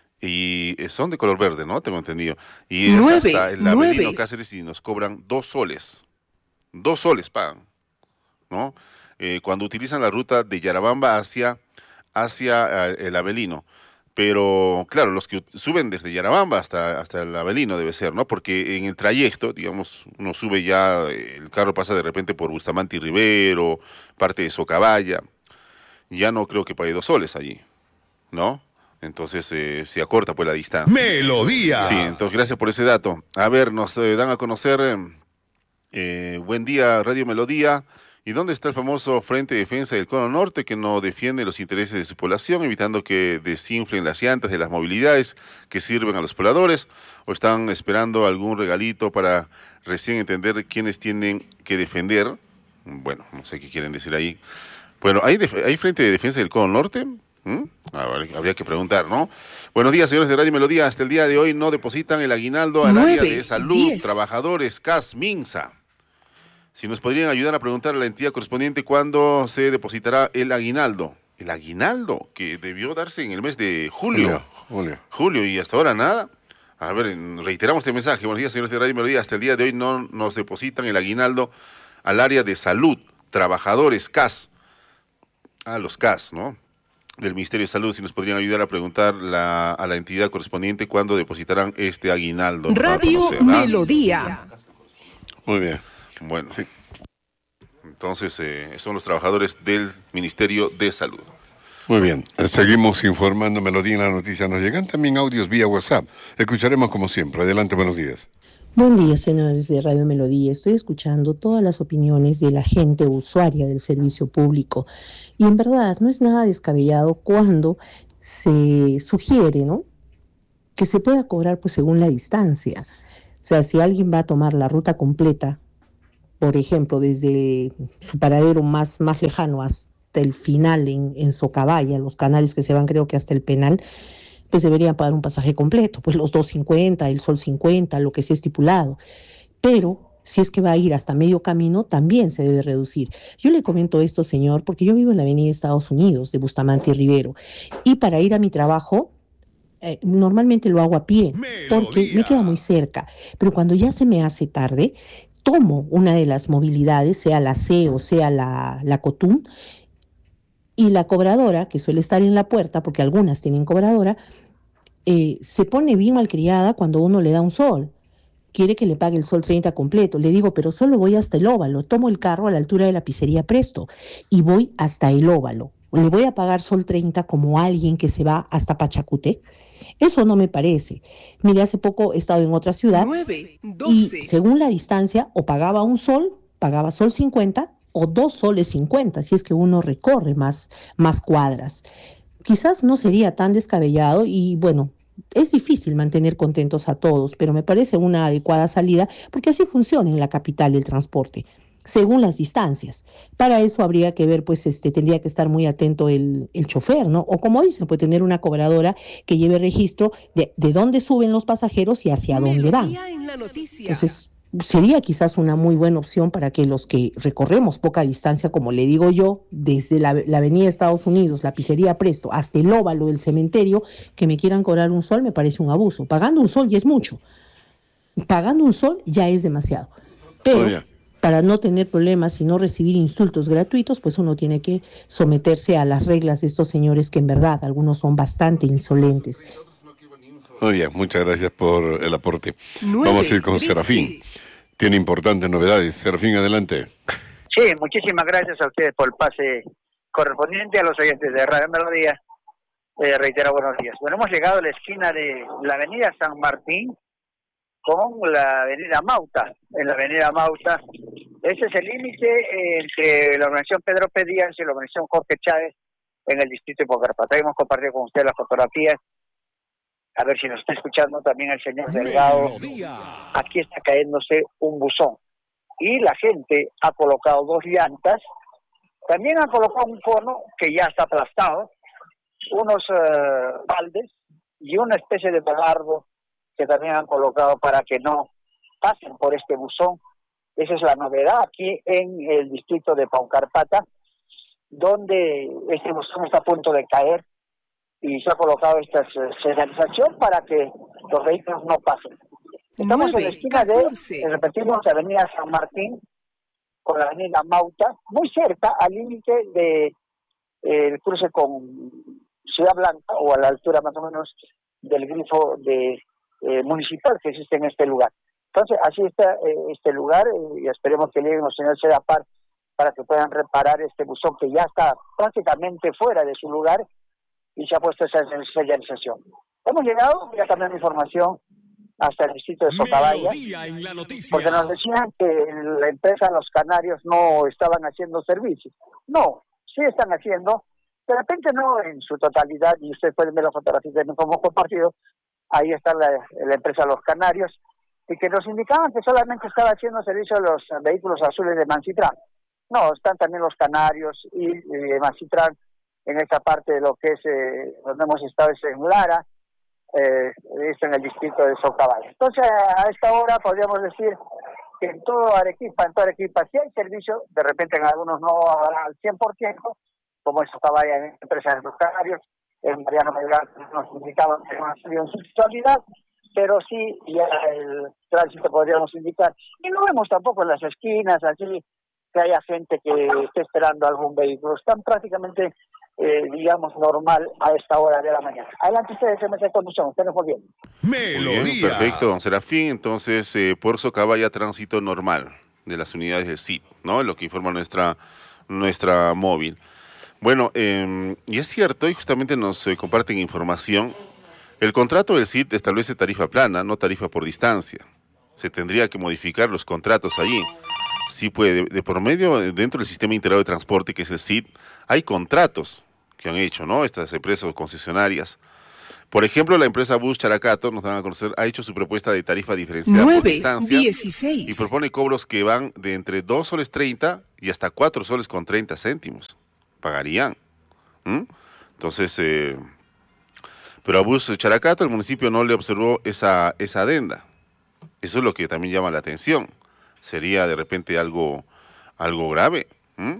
Y son de color verde, ¿no? Tengo entendido. Y es nueve, hasta el Avelino nueve. Cáceres y nos cobran dos soles. Dos soles pagan, ¿no? Eh, cuando utilizan la ruta de Yarabamba hacia, hacia el Avelino. Pero, claro, los que suben desde Yarabamba hasta, hasta el Avelino debe ser, ¿no? Porque en el trayecto, digamos, uno sube ya, el carro pasa de repente por Bustamante y Rivero, parte de Socabaya. Ya no creo que pague dos soles allí, ¿no? Entonces eh, se acorta pues la distancia. Melodía. Sí, entonces gracias por ese dato. A ver, nos eh, dan a conocer, eh, eh, buen día Radio Melodía. ¿Y dónde está el famoso Frente de Defensa del Cono Norte que no defiende los intereses de su población, evitando que desinflen las llantas de las movilidades que sirven a los pobladores? ¿O están esperando algún regalito para recién entender quiénes tienen que defender? Bueno, no sé qué quieren decir ahí. Bueno, ¿hay, hay Frente de Defensa del Cono Norte? ¿Mm? Ver, habría que preguntar, ¿no? Buenos días, señores de Radio Melodía. Hasta el día de hoy no depositan el aguinaldo al área de salud, diez. Trabajadores, C A S, MINSA. Si nos podrían ayudar a preguntar a la entidad correspondiente cuándo se depositará el aguinaldo. El aguinaldo que debió darse en el mes de julio. Julio. Julio y hasta ahora nada. A ver, reiteramos este mensaje. Buenos días, señores de Radio Melodía. Hasta el día de hoy no nos depositan el aguinaldo al área de salud, trabajadores, C A S. A los C A S, ¿no? Del Ministerio de Salud, si nos podrían ayudar a preguntar la, a la entidad correspondiente cuándo depositarán este aguinaldo. Radio conocer, Melodía. Muy bien. Bueno, sí. Entonces eh, son los trabajadores del Ministerio de Salud. Muy bien, seguimos informando Melodía en la noticia. Nos llegan también audios vía WhatsApp. Escucharemos como siempre. Adelante, buenos días. Buen día, señores de Radio Melodía. Estoy escuchando todas las opiniones de la gente usuaria del servicio público y en verdad no es nada descabellado cuando se sugiere, ¿no?, que se pueda cobrar pues según la distancia. O sea, si alguien va a tomar la ruta completa, por ejemplo, desde su paradero más, más lejano hasta el final en, en Socabaya, los canales que se van creo que hasta el Penal, pues deberían pagar un pasaje completo, pues los dos cincuenta, el Sol cincuenta, lo que sea estipulado. Pero si es que va a ir hasta medio camino, también se debe reducir. Yo le comento esto, señor, porque yo vivo en la avenida Estados Unidos, de Bustamante y Rivero, y para ir a mi trabajo, eh, normalmente lo hago a pie, porque me queda muy cerca. Pero cuando ya se me hace tarde, tomo una de las movilidades, sea la C o sea la, la Cotum, y la cobradora, que suele estar en la puerta, porque algunas tienen cobradora, eh, se pone bien malcriada cuando uno le da un sol. Quiere que le pague el Sol treinta completo. Le digo, pero solo voy hasta el Óvalo. Tomo el carro a la altura de la pizzería Presto y voy hasta el Óvalo. ¿Le voy a pagar Sol treinta como alguien que se va hasta Pachacútec? Eso no me parece. Mire, hace poco he estado en otra ciudad nueve, doce. Y según la distancia, o pagaba un sol, pagaba Sol cincuenta, o dos soles cincuenta, si es que uno recorre más, más cuadras. Quizás no sería tan descabellado y, bueno, es difícil mantener contentos a todos, pero me parece una adecuada salida porque así funciona en la capital el transporte, según las distancias. Para eso habría que ver, pues, este, tendría que estar muy atento el, el chofer, ¿no? O como dicen, pues tener una cobradora que lleve registro de, de dónde suben los pasajeros y hacia dónde van. Entonces, sería quizás una muy buena opción para que los que recorremos poca distancia, como le digo yo, desde la, la avenida Estados Unidos, la pizzería Presto, hasta el Óvalo del cementerio, que me quieran cobrar un sol, me parece un abuso. Pagando un sol ya es mucho. Pagando un sol ya es demasiado. Pero oh, yeah. para no tener problemas y no recibir insultos gratuitos, pues uno tiene que someterse a las reglas de estos señores que en verdad algunos son bastante insolentes. Muy bien, muchas gracias por el aporte. nueve, Vamos a ir con trece. Serafín. Tiene importantes novedades. Serafín, adelante. Sí, muchísimas gracias a ustedes por el pase correspondiente, a los oyentes de Radio Melodía. Eh, reitero, buenos días. Bueno, hemos llegado a la esquina de la avenida San Martín con la avenida Mauta. En la avenida Mauta, ese es el límite entre la organización Pedro P. Díaz y la organización Jorge Chávez en el distrito de Pocarpata. Hemos compartido con ustedes las fotografías. A ver si nos está escuchando también el señor Delgado. Aquí está cayéndose un buzón. Y la gente ha colocado dos llantas. También ha colocado un cono que ya está aplastado. Unos uh, baldes y una especie de petardo que también han colocado para que no pasen por este buzón. Esa es la novedad aquí en el distrito de Paucarpata, donde este buzón está a punto de caer. Y se ha colocado esta señalización para que los vehículos no pasen. Estamos nueve, en la esquina catorce. de, repetimos, Avenida San Martín con la Avenida Mauta, muy cerca al límite de eh, el cruce con Ciudad Blanca, o a la altura más o menos del grifo de eh, municipal que existe en este lugar. Entonces, así está eh, este lugar eh, y esperemos que lleguen los señores Sedapar para que puedan reparar este buzón que ya está prácticamente fuera de su lugar y se ha puesto esa señalización. Hemos llegado, voy a cambiar mi información, hasta el distrito de Socabaya, porque nos decían que la empresa Los Canarios no estaban haciendo servicios. No, sí están haciendo, de repente no en su totalidad, y ustedes pueden ver las fotografías de como compartido, ahí está la, la empresa Los Canarios, y que nos indicaban que solamente estaba haciendo servicio a los vehículos azules de Mancitrán. No, están también Los Canarios y, y Mancitrán, en esta parte de lo que es, eh, donde hemos estado es en Lara, eh, es en el distrito de Socabaya. Entonces, a esta hora podríamos decir que en todo Arequipa, en toda Arequipa, sí hay servicio, de repente en algunos no habrá al cien por ciento, como en Socabaya, en empresas de Los Canarios, en Mariano Melgar nos indicaban que no ha sido en su totalidad, pero sí ya el tránsito podríamos indicar. Y no vemos tampoco en las esquinas, allí, que haya gente que esté esperando algún vehículo. Están prácticamente... Eh, digamos, normal a esta hora de la mañana. Adelante ustedes, se me hace conducción, ustedes muy bien. Melodía. Perfecto, don Serafín. Entonces, eh, por Socabaya, tránsito normal de las unidades del C I D, ¿no? Lo que informa nuestra, nuestra móvil. Bueno, eh, y es cierto, y justamente nos eh, comparten información, el contrato del C I D establece tarifa plana, no tarifa por distancia. Se tendría que modificar los contratos allí. Sí puede, de, de por medio, dentro del sistema integrado de transporte, que es el C I D, hay contratos que han hecho, ¿no? Estas empresas concesionarias. Por ejemplo, la empresa Bus Characato, nos van a conocer, ha hecho su propuesta de tarifa diferenciada por distancia y propone cobros que van de entre dos soles treinta y hasta cuatro soles con treinta céntimos. Pagarían. ¿Mm? Entonces, eh, pero a Bus Characato el municipio no le observó esa, esa adenda. Eso es lo que también llama la atención. Sería de repente algo, algo grave. ¿Mm?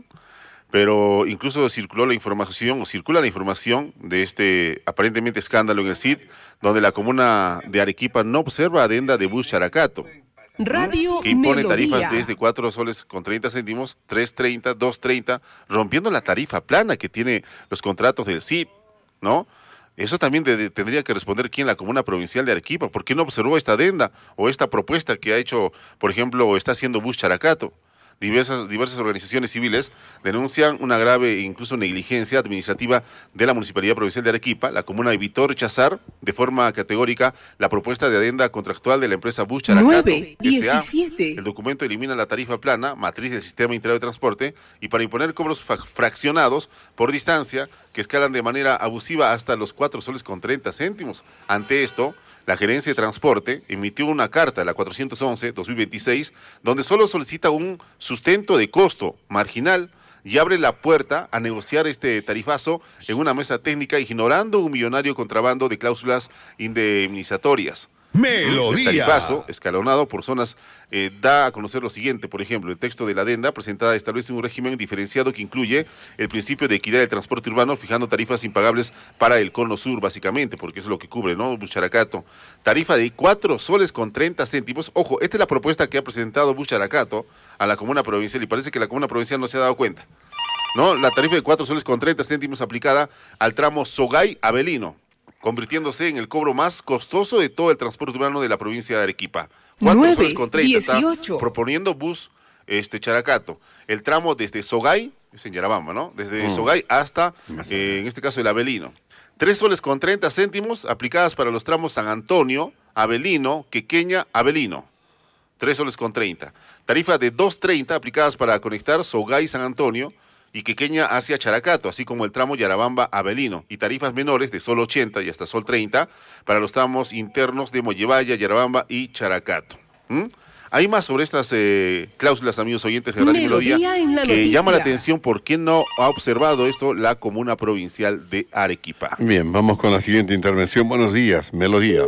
Pero incluso circuló la información, o circula la información de este aparentemente escándalo en el C I D, donde la comuna de Arequipa no observa adenda de Bus Characato, Radio que impone Melodía. tarifas desde cuatro soles con treinta céntimos, tres treinta, dos treinta, rompiendo la tarifa plana que tiene los contratos del C I D, ¿no? Eso también de, de, tendría que responder quién, la comuna provincial de Arequipa. ¿Por qué no observó esta adenda o esta propuesta que ha hecho, por ejemplo, o está haciendo Bus Characato? Diversas, diversas organizaciones civiles denuncian una grave e incluso negligencia administrativa de la Municipalidad Provincial de Arequipa. La comuna evitó rechazar de forma categórica la propuesta de adenda contractual de la empresa Bus Characato. nueve diecisiete. El documento elimina la tarifa plana, matriz del sistema integrado de transporte, y para imponer cobros fraccionados por distancia que escalan de manera abusiva hasta los cuatro soles con treinta céntimos. Ante esto, la Gerencia de Transporte emitió una carta, la cuatrocientos once dos mil veintiséis, donde solo solicita un sustento de costo marginal y abre la puerta a negociar este tarifazo en una mesa técnica, ignorando un millonario contrabando de cláusulas indemnizatorias. Melodía. El tarifazo, escalonado por zonas, eh, da a conocer lo siguiente. Por ejemplo, el texto de la adenda presentada establece un régimen diferenciado que incluye el principio de equidad del transporte urbano, fijando tarifas impagables para el cono sur, básicamente, porque eso es lo que cubre, ¿no? Bus Characato. Tarifa de cuatro soles con treinta céntimos. Ojo, esta es la propuesta que ha presentado Bus Characato a la comuna provincial, y parece que la comuna provincial no se ha dado cuenta, ¿no? La tarifa de cuatro soles con treinta céntimos aplicada al tramo Sogay-Abelino, convirtiéndose en el cobro más costoso de todo el transporte urbano de la provincia de Arequipa. cuatro soles con treinta está proponiendo Bus este, Characato. El tramo desde Sogay, es en Yarabamba, ¿no? Desde mm. Sogay hasta, eh, en este caso, el Abelino. tres soles con treinta céntimos aplicadas para los tramos San Antonio, Abelino, Quequeña, Abelino. tres soles con treinta. Tarifa de dos treinta aplicadas para conectar Sogay, San Antonio y Quequeña hacia Characato, así como el tramo Yarabamba-Abelino, y tarifas menores de sol ochenta y hasta sol treinta para los tramos internos de Mollevaya, Yarabamba y Characato. ¿Mm? Hay más sobre estas eh, cláusulas, amigos oyentes de Radio Melodía, que llama la atención por qué no ha observado esto la comuna provincial de Arequipa. Bien, vamos con la siguiente intervención. Buenos días, Melodía.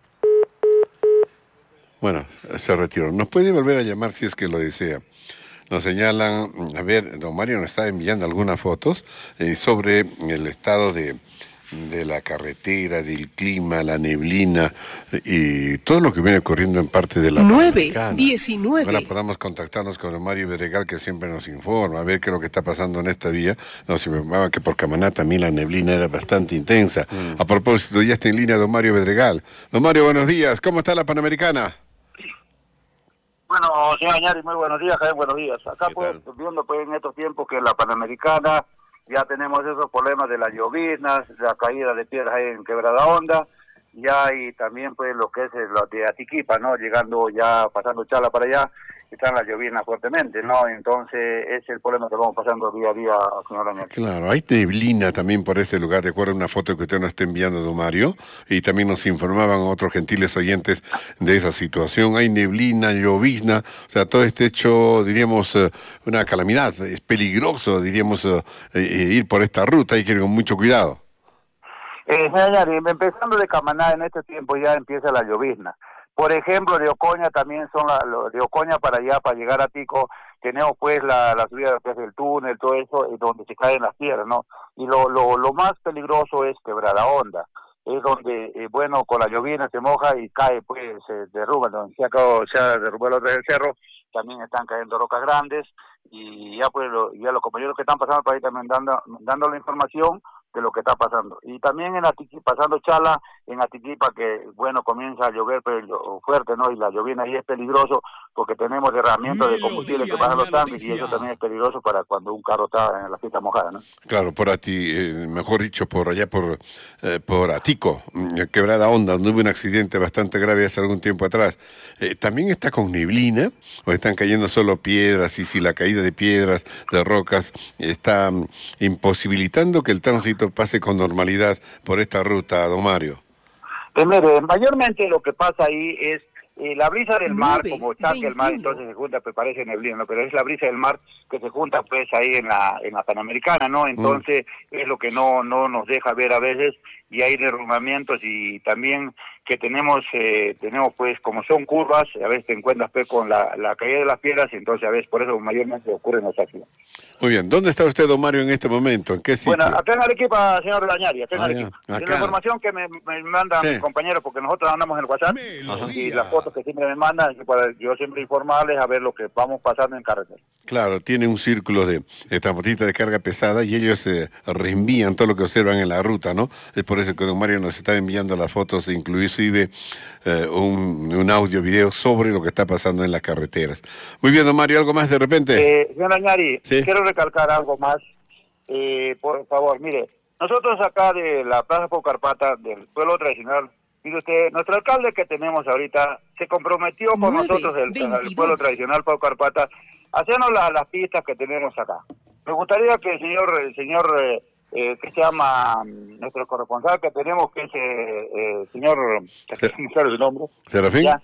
Bueno, se retiró. Nos puede volver a llamar si es que lo desea. Nos señalan, a ver, don Mario nos está enviando algunas fotos eh, sobre el estado de, de la carretera, del clima, la neblina eh, y todo lo que viene ocurriendo en parte de la nueve diecinueve. Ahora podamos contactarnos con don Mario Bedregal, que siempre nos informa, a ver qué es lo que está pasando en esta vía. Nos informaba que por Camaná también la neblina era bastante intensa. Mm. A propósito, ya está en línea don Mario Bedregal. Don Mario, buenos días. ¿Cómo está la Panamericana? Bueno, señor Añari, muy buenos días, Javier, buenos días. Acá pues, viendo pues en estos tiempos que en la Panamericana ya tenemos esos problemas de las lloviznas, la caída de piedras ahí en Quebrada Honda, ya y también pues lo que es lo de Atiquipa, ¿no? Llegando ya, pasando Chala para allá, están las lloviznas fuertemente, ¿no? Entonces ese es el problema que vamos pasando día a día, señor Añari. Claro, hay neblina también por ese lugar, recuerda una foto que usted nos está enviando, don Mario, y también nos informaban otros gentiles oyentes de esa situación. Hay neblina, llovizna, o sea, todo este hecho, diríamos, una calamidad, es peligroso, diríamos, eh, ir por esta ruta, hay que ir con mucho cuidado. Eh, señor Añari, empezando de Camaná, en este tiempo ya empieza la llovizna. Por ejemplo, de Ocoña también son la, lo, de Ocoña para allá, para llegar a Tico, tenemos pues la, la subida que es el túnel, todo eso, es donde se caen las piedras, ¿no? Y lo, lo, lo más peligroso es Quebrada Honda, es donde, eh, bueno, con la llovizna se moja y cae, pues, se derrumba, donde se ha, se ha derrumbado el del cerro, también están cayendo rocas grandes, y ya pues, lo, ya los compañeros que están pasando por ahí también dando, dando la información de lo que está pasando. Y también en Atiqui, pasando Chala, en Atiquipa, que bueno, comienza a llover pero fuerte, ¿no? Y la llovina ahí es peligroso porque tenemos derramamiento de combustible que pasa los tanques y eso también es peligroso para cuando un carro está en la pista mojada, ¿no? Claro, por Ati, eh, mejor dicho, por allá por, eh, por Atico, Quebrada Honda, donde hubo un accidente bastante grave hace algún tiempo atrás. Eh, ¿También está con neblina o están cayendo solo piedras? Y si la caída de piedras, de rocas, está um, imposibilitando que el tránsito pase con normalidad por esta ruta, don Mario. Pues mire, mayormente lo que pasa ahí es eh, la brisa del mar, como chaque el mar, entonces se junta, pues parece neblina, ¿no? Pero es la brisa del mar que se junta pues ahí en la en la Panamericana, ¿no? Entonces mm. es lo que no no nos deja ver a veces, y hay derrumbamientos, y también que tenemos eh, tenemos pues como son curvas, a veces te encuentras pues con la, la caída de las piedras, y entonces a veces por eso mayormente ocurren los accidentes. Muy bien, ¿dónde está usted, don Mario, en este momento? ¿En qué sitio? Bueno, acá en Arequipa, señor Dañari, acá en ah, Arequipa. Ya, es la información que me, me mandan sí. mis compañeros, porque nosotros andamos en el WhatsApp, y las fotos que siempre me mandan, para yo siempre informarles a ver lo que vamos pasando en carretera. Claro, tiene un círculo de, de transportistas de carga pesada y ellos eh, reenvían todo lo que observan en la ruta, ¿no? Es por eso que don Mario nos está enviando las fotos, inclusive eh, un, un audio, video sobre lo que está pasando en las carreteras. Muy bien, don Mario, ¿algo más de repente? Eh, señor Añari, ¿sí? Quiero recalcar algo más. Eh, por favor, mire, nosotros acá de la Plaza Paucarpata, del pueblo tradicional, mire usted, nuestro alcalde que tenemos ahorita se comprometió con nueve, nosotros, el, el pueblo tradicional Paucarpata, a hacernos la, las pistas que tenemos acá. Me gustaría que el señor, el señor eh, eh, que se llama nuestro corresponsal que tenemos, que es eh, eh, señor, que es su nombre. ¿Serafín? Ya,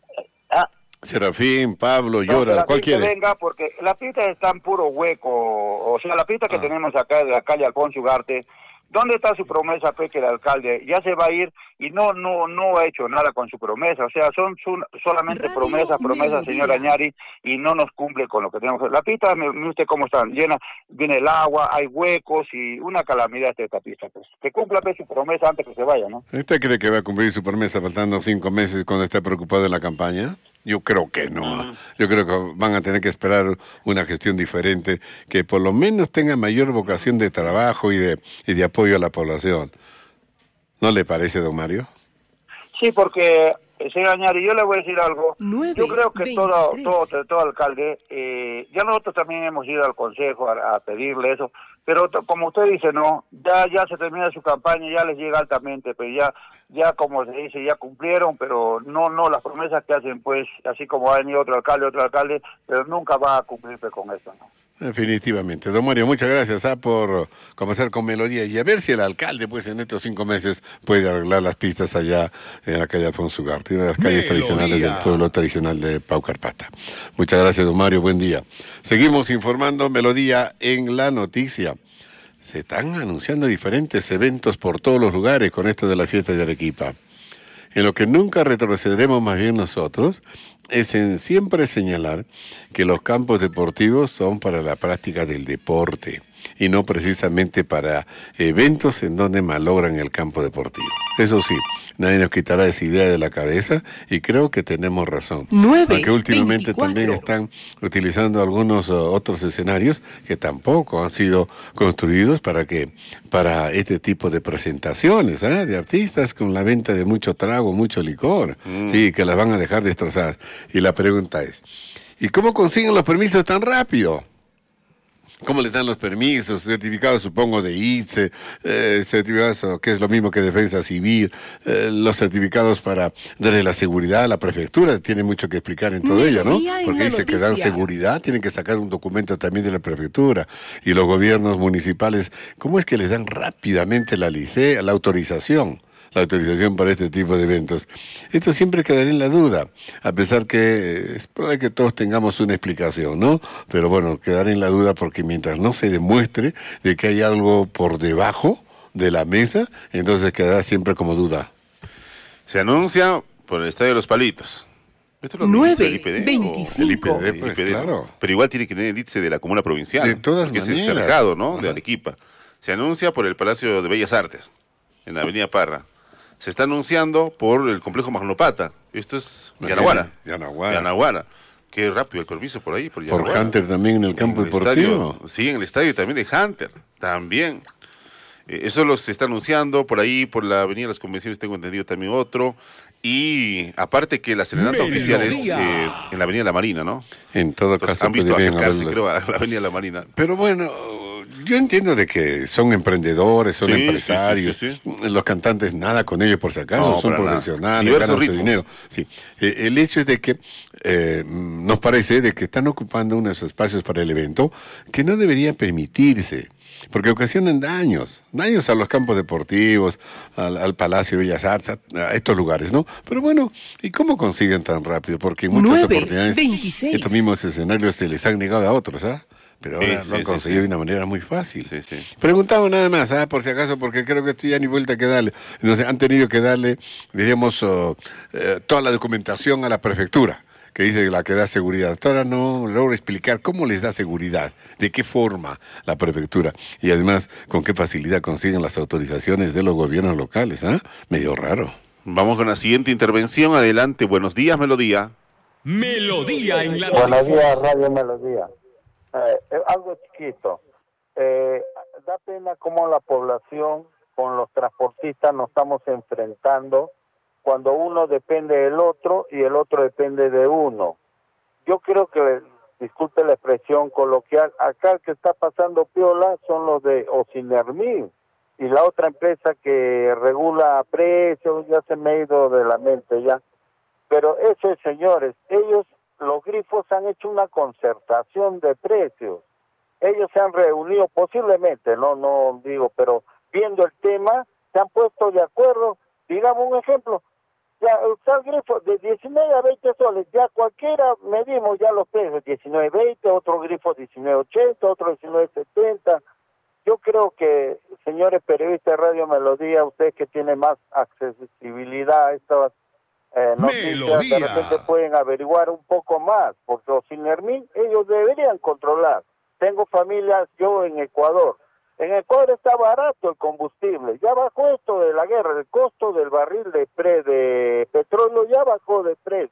ah, Serafín, Pablo, Llora, no, ¿cuál quiere? Venga, porque la pista está en puro hueco, o sea, la pista que ah. tenemos acá de la calle Alfonso Ugarte, ¿dónde está su promesa, pues, que el alcalde ya se va a ir y no no no ha hecho nada con su promesa? O sea, son su, solamente Radio promesas, promesas, señor Añari, y no nos cumple con lo que tenemos. La pista, mire usted cómo está, llena, viene el agua, hay huecos y una calamidad de esta pista. Pues. Que cumpla, pues, su promesa antes que se vaya, ¿no? ¿Usted cree que va a cumplir su promesa faltando cinco meses cuando esté preocupado en la campaña? Yo creo que no. Mm. Yo creo que van a tener que esperar una gestión diferente, que por lo menos tenga mayor vocación de trabajo y de y de apoyo a la población. ¿No le parece, don Mario? Sí, porque, señor Añari, yo le voy a decir algo. nueve, yo creo que todo, todo, todo alcalde, eh, ya nosotros también hemos ido al consejo a, a pedirle eso, pero como usted dice, no, ya ya se termina su campaña, ya les llega altamente, pero ya ya como se dice, ya cumplieron, pero no no las promesas que hacen, pues, así como ha venido otro alcalde, otro alcalde, pero nunca va a cumplirse con eso, ¿no? Definitivamente. Don Mario, muchas gracias ¿ah? por comenzar con Melodía y a ver si el alcalde, pues, en estos cinco meses puede arreglar las pistas allá en la calle Alfonso Ugarte, una de las calles Melodía. tradicionales del pueblo tradicional de Paucarpata. Muchas gracias, don Mario, buen día. Seguimos informando Melodía en la noticia. Se están anunciando diferentes eventos por todos los lugares con esto de la fiesta de Arequipa. En lo que nunca retrocederemos más bien nosotros es en siempre señalar que los campos deportivos son para la práctica del deporte y no precisamente para eventos en donde malogran el campo deportivo. Eso sí, nadie nos quitará esa idea de la cabeza y creo que tenemos razón. nueve, Aunque últimamente veinticuatro. También están utilizando algunos uh, otros escenarios que tampoco han sido construidos para que para este tipo de presentaciones, ¿eh? de artistas con la venta de mucho trago, mucho licor, mm. sí, que las van a dejar destrozadas. Y la pregunta es, ¿y cómo consiguen los permisos tan rápido? ¿Cómo les dan los permisos? Certificados, supongo, de I T S E, eh, certificados, que es lo mismo que Defensa Civil, eh, los certificados para darle la seguridad a la prefectura, tiene mucho que explicar en todo ello, ¿no? Porque dice que dan seguridad, tienen que sacar un documento también de la prefectura. Y los gobiernos municipales, ¿cómo es que les dan rápidamente la lice, la autorización? La autorización para este tipo de eventos. Esto siempre quedaría en la duda, a pesar que es probable que todos tengamos una explicación, ¿no? Pero bueno, quedará en la duda porque mientras no se demuestre de que hay algo por debajo de la mesa, entonces quedará siempre como duda. Se anuncia por el Estadio de los Palitos. ¿Esto es lo nueve, que dice el I P D? veinticinco. El I P D, pues, el I P D, claro. Pero igual tiene que tener el índice de la comuna provincial. De todas que maneras. es el cercado, ¿no? Ajá. De Arequipa. Se anuncia por el Palacio de Bellas Artes, en la Avenida Parra. Se está anunciando por el complejo Magnopata. Esto es Yanaguara. Yanaguara. Yanaguara. Qué rápido el permiso por ahí. Por, por Hunter también en el campo en el deportivo. Estadio, sí, en el estadio también de Hunter. También. Eh, eso es lo que se está anunciando por ahí, por la Avenida de las Convenciones, tengo entendido también otro. Y aparte que la serenata Melodía. oficial es eh, en la Avenida de la Marina, ¿no? En todo Entonces, caso, han visto podrían acercarse, haberlo- creo, a la Avenida de la Marina. Pero bueno, yo entiendo de que son emprendedores, son Sí, sí, empresarios, sí, sí, los cantantes nada con ellos por si acaso, No, son para nada. profesionales, Diversos ganan su ritmos. dinero. Sí. Eh, el hecho es de que eh, nos parece de que están ocupando unos espacios para el evento que no deberían permitirse. Porque ocasionan daños, daños a los campos deportivos, al, al Palacio de Bellas Artes, a, a estos lugares, ¿no? Pero bueno, ¿y cómo consiguen tan rápido? Porque en muchas nueve, oportunidades veintiséis. estos mismos escenarios se les han negado a otros, ¿ah? Pero ahora Sí, lo han sí, conseguido sí, de una manera muy fácil. Sí, sí. Preguntaba nada más, ¿ah? Por si acaso, porque creo que esto ya ni vuelta que darle. Entonces han tenido que darle, diríamos, oh, eh, toda la documentación a la prefectura, que dice la que da seguridad. Hasta ahora no logro explicar cómo les da seguridad, de qué forma la prefectura y además con qué facilidad consiguen las autorizaciones de los gobiernos locales. ¿Ah? Medio raro. Vamos con la siguiente intervención. Adelante. Buenos días, Melodía. Melodía en la Buenos noticia. días, Radio Melodía. Eh, eh, algo chiquito. Eh, da pena cómo la población con los transportistas nos estamos enfrentando cuando uno depende del otro y el otro depende de uno. Yo creo que, disculpe la expresión coloquial, acá el que está pasando piola son los de Ocinermín y la otra empresa que regula precios, ya se me ha ido de la mente ya. Pero eso es, señores, ellos, los grifos han hecho una concertación de precios. Ellos se han reunido posiblemente, no no digo, pero viendo el tema, se han puesto de acuerdo. Digamos un ejemplo, ya usar grifo de diecinueve a veinte soles, ya cualquiera medimos ya los precios, diecinueve veinte, otro grifo diecinueve ochenta, otro diecinueve setenta. Yo creo que, señores periodistas de Radio Melodía, ustedes que tienen más accesibilidad a estas eh, noticias, Melodía. de repente pueden averiguar un poco más, porque Ocinermín, ellos deberían controlar. Tengo familias yo en Ecuador. En Ecuador está barato el combustible, ya bajó esto de la guerra, el costo del barril de pre de petróleo ya bajó de precio.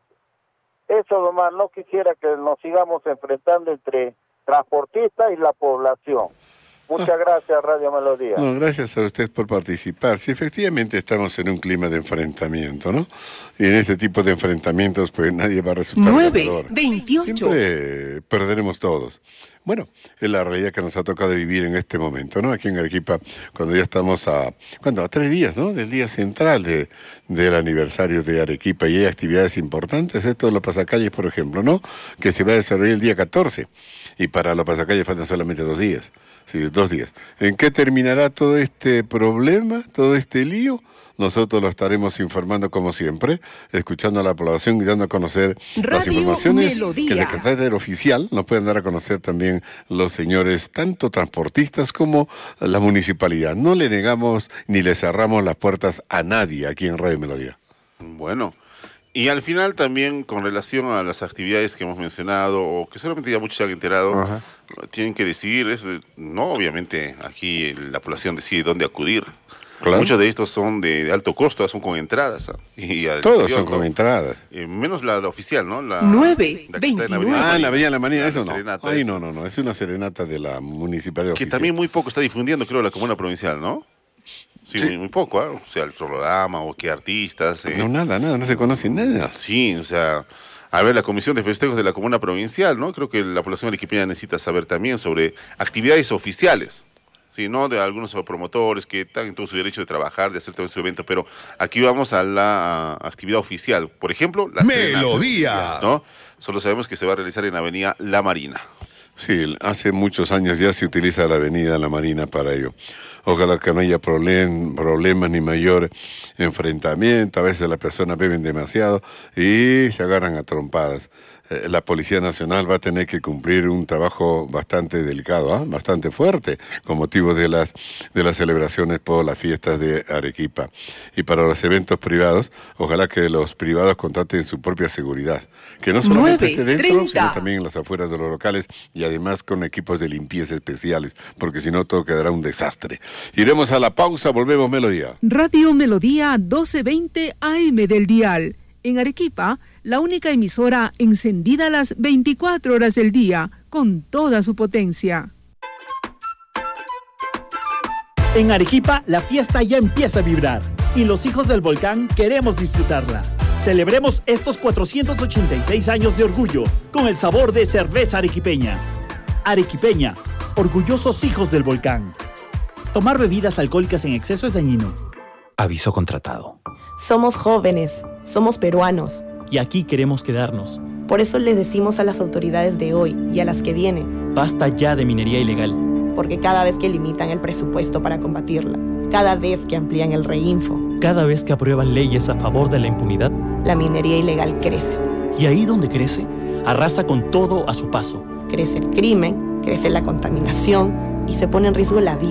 Eso nomás, no quisiera que nos sigamos enfrentando entre transportistas y la población. Muchas gracias, Radio Melodía. No, gracias a usted por participar. Sí, efectivamente estamos en un clima de enfrentamiento, ¿no? Y en este tipo de enfrentamientos, pues nadie va a resultar nueve, ganador. veintiocho. Siempre perderemos todos. Bueno, es la realidad que nos ha tocado vivir en este momento, ¿no? Aquí en Arequipa, cuando ya estamos a, ¿cuándo? A tres días, ¿no? Del día central de, del aniversario de Arequipa y hay actividades importantes. Esto de los pasacalles, por ejemplo, ¿no? Que se va a desarrollar el día catorce y para los pasacalles faltan solamente dos días. Sí, dos días. ¿En qué terminará todo este problema, todo este lío? Nosotros lo estaremos informando como siempre, escuchando a la población y dando a conocer Radio las informaciones Melodía. que de carácter oficial nos pueden dar a conocer también los señores, tanto transportistas como la municipalidad. No le negamos ni le cerramos las puertas a nadie aquí en Radio Melodía. Bueno. Y al final también con relación a las actividades que hemos mencionado o que solamente ya muchos se han enterado, Ajá. tienen que decidir, es, no obviamente aquí la población decide dónde acudir. Claro. Muchos de estos son de, de alto costo, son con entradas. ¿ah? Y al Todos exterior, son con ¿no? entradas. Eh, menos la, la oficial, ¿no? La, nueve, la que está en la veintinueve. Avenida Ah, en la Marina. Avenida La Marina, La eso no. serenata Ay, es- no, no, no, es una serenata de la municipalidad Que oficial. también muy poco está difundiendo, creo, la comuna provincial, ¿no? Sí, Sí. Muy, muy poco, ¿ah? O sea, el programa o qué artistas. eh. No, nada, nada, no se conoce nada. Sí, o sea, a ver, la Comisión de Festejos de la Comuna Provincial, ¿no? Creo que la población arequipeña necesita saber también sobre actividades oficiales, ¿sí? No de algunos promotores que están en todo su derecho de trabajar, de hacer todo su evento, pero aquí vamos a la a, actividad oficial. Por ejemplo, la Melodía. serenata, ¿no? Solo sabemos que se va a realizar en la Avenida La Marina. Sí, hace muchos años ya se utiliza la avenida La Marina para ello. Ojalá que no haya problem, problemas ni mayor enfrentamiento. A veces las personas beben demasiado y se agarran a trompadas. Eh, la Policía Nacional va a tener que cumplir un trabajo bastante delicado, ¿ah? Bastante fuerte, con motivo de las, de las celebraciones por las fiestas de Arequipa. Y para los eventos privados, ojalá que los privados contraten su propia seguridad. Que no solamente nueve, esté dentro, treinta. sino también en las afueras de los locales y además con equipos de limpieza especiales, porque si no todo quedará un desastre. Iremos a la pausa, volvemos Melodía. Radio Melodía doce veinte A M del dial. En Arequipa, la única emisora encendida las veinticuatro horas del día, con toda su potencia. En Arequipa, la fiesta ya empieza a vibrar y los hijos del volcán queremos disfrutarla. Celebremos estos cuatrocientos ochenta y seis años de orgullo con el sabor de cerveza arequipeña. Arequipeña, orgullosos hijos del volcán. Tomar bebidas alcohólicas en exceso es dañino. Aviso contratado. Somos jóvenes, somos peruanos. Y aquí queremos quedarnos. Por eso les decimos a las autoridades de hoy y a las que vienen. Basta ya de minería ilegal. Porque cada vez que limitan el presupuesto para combatirla, cada vez que amplían el reinfo, cada vez que aprueban leyes a favor de la impunidad, la minería ilegal crece. Y ahí donde crece, arrasa con todo a su paso. Crece el crimen, crece la contaminación y se pone en riesgo la vida.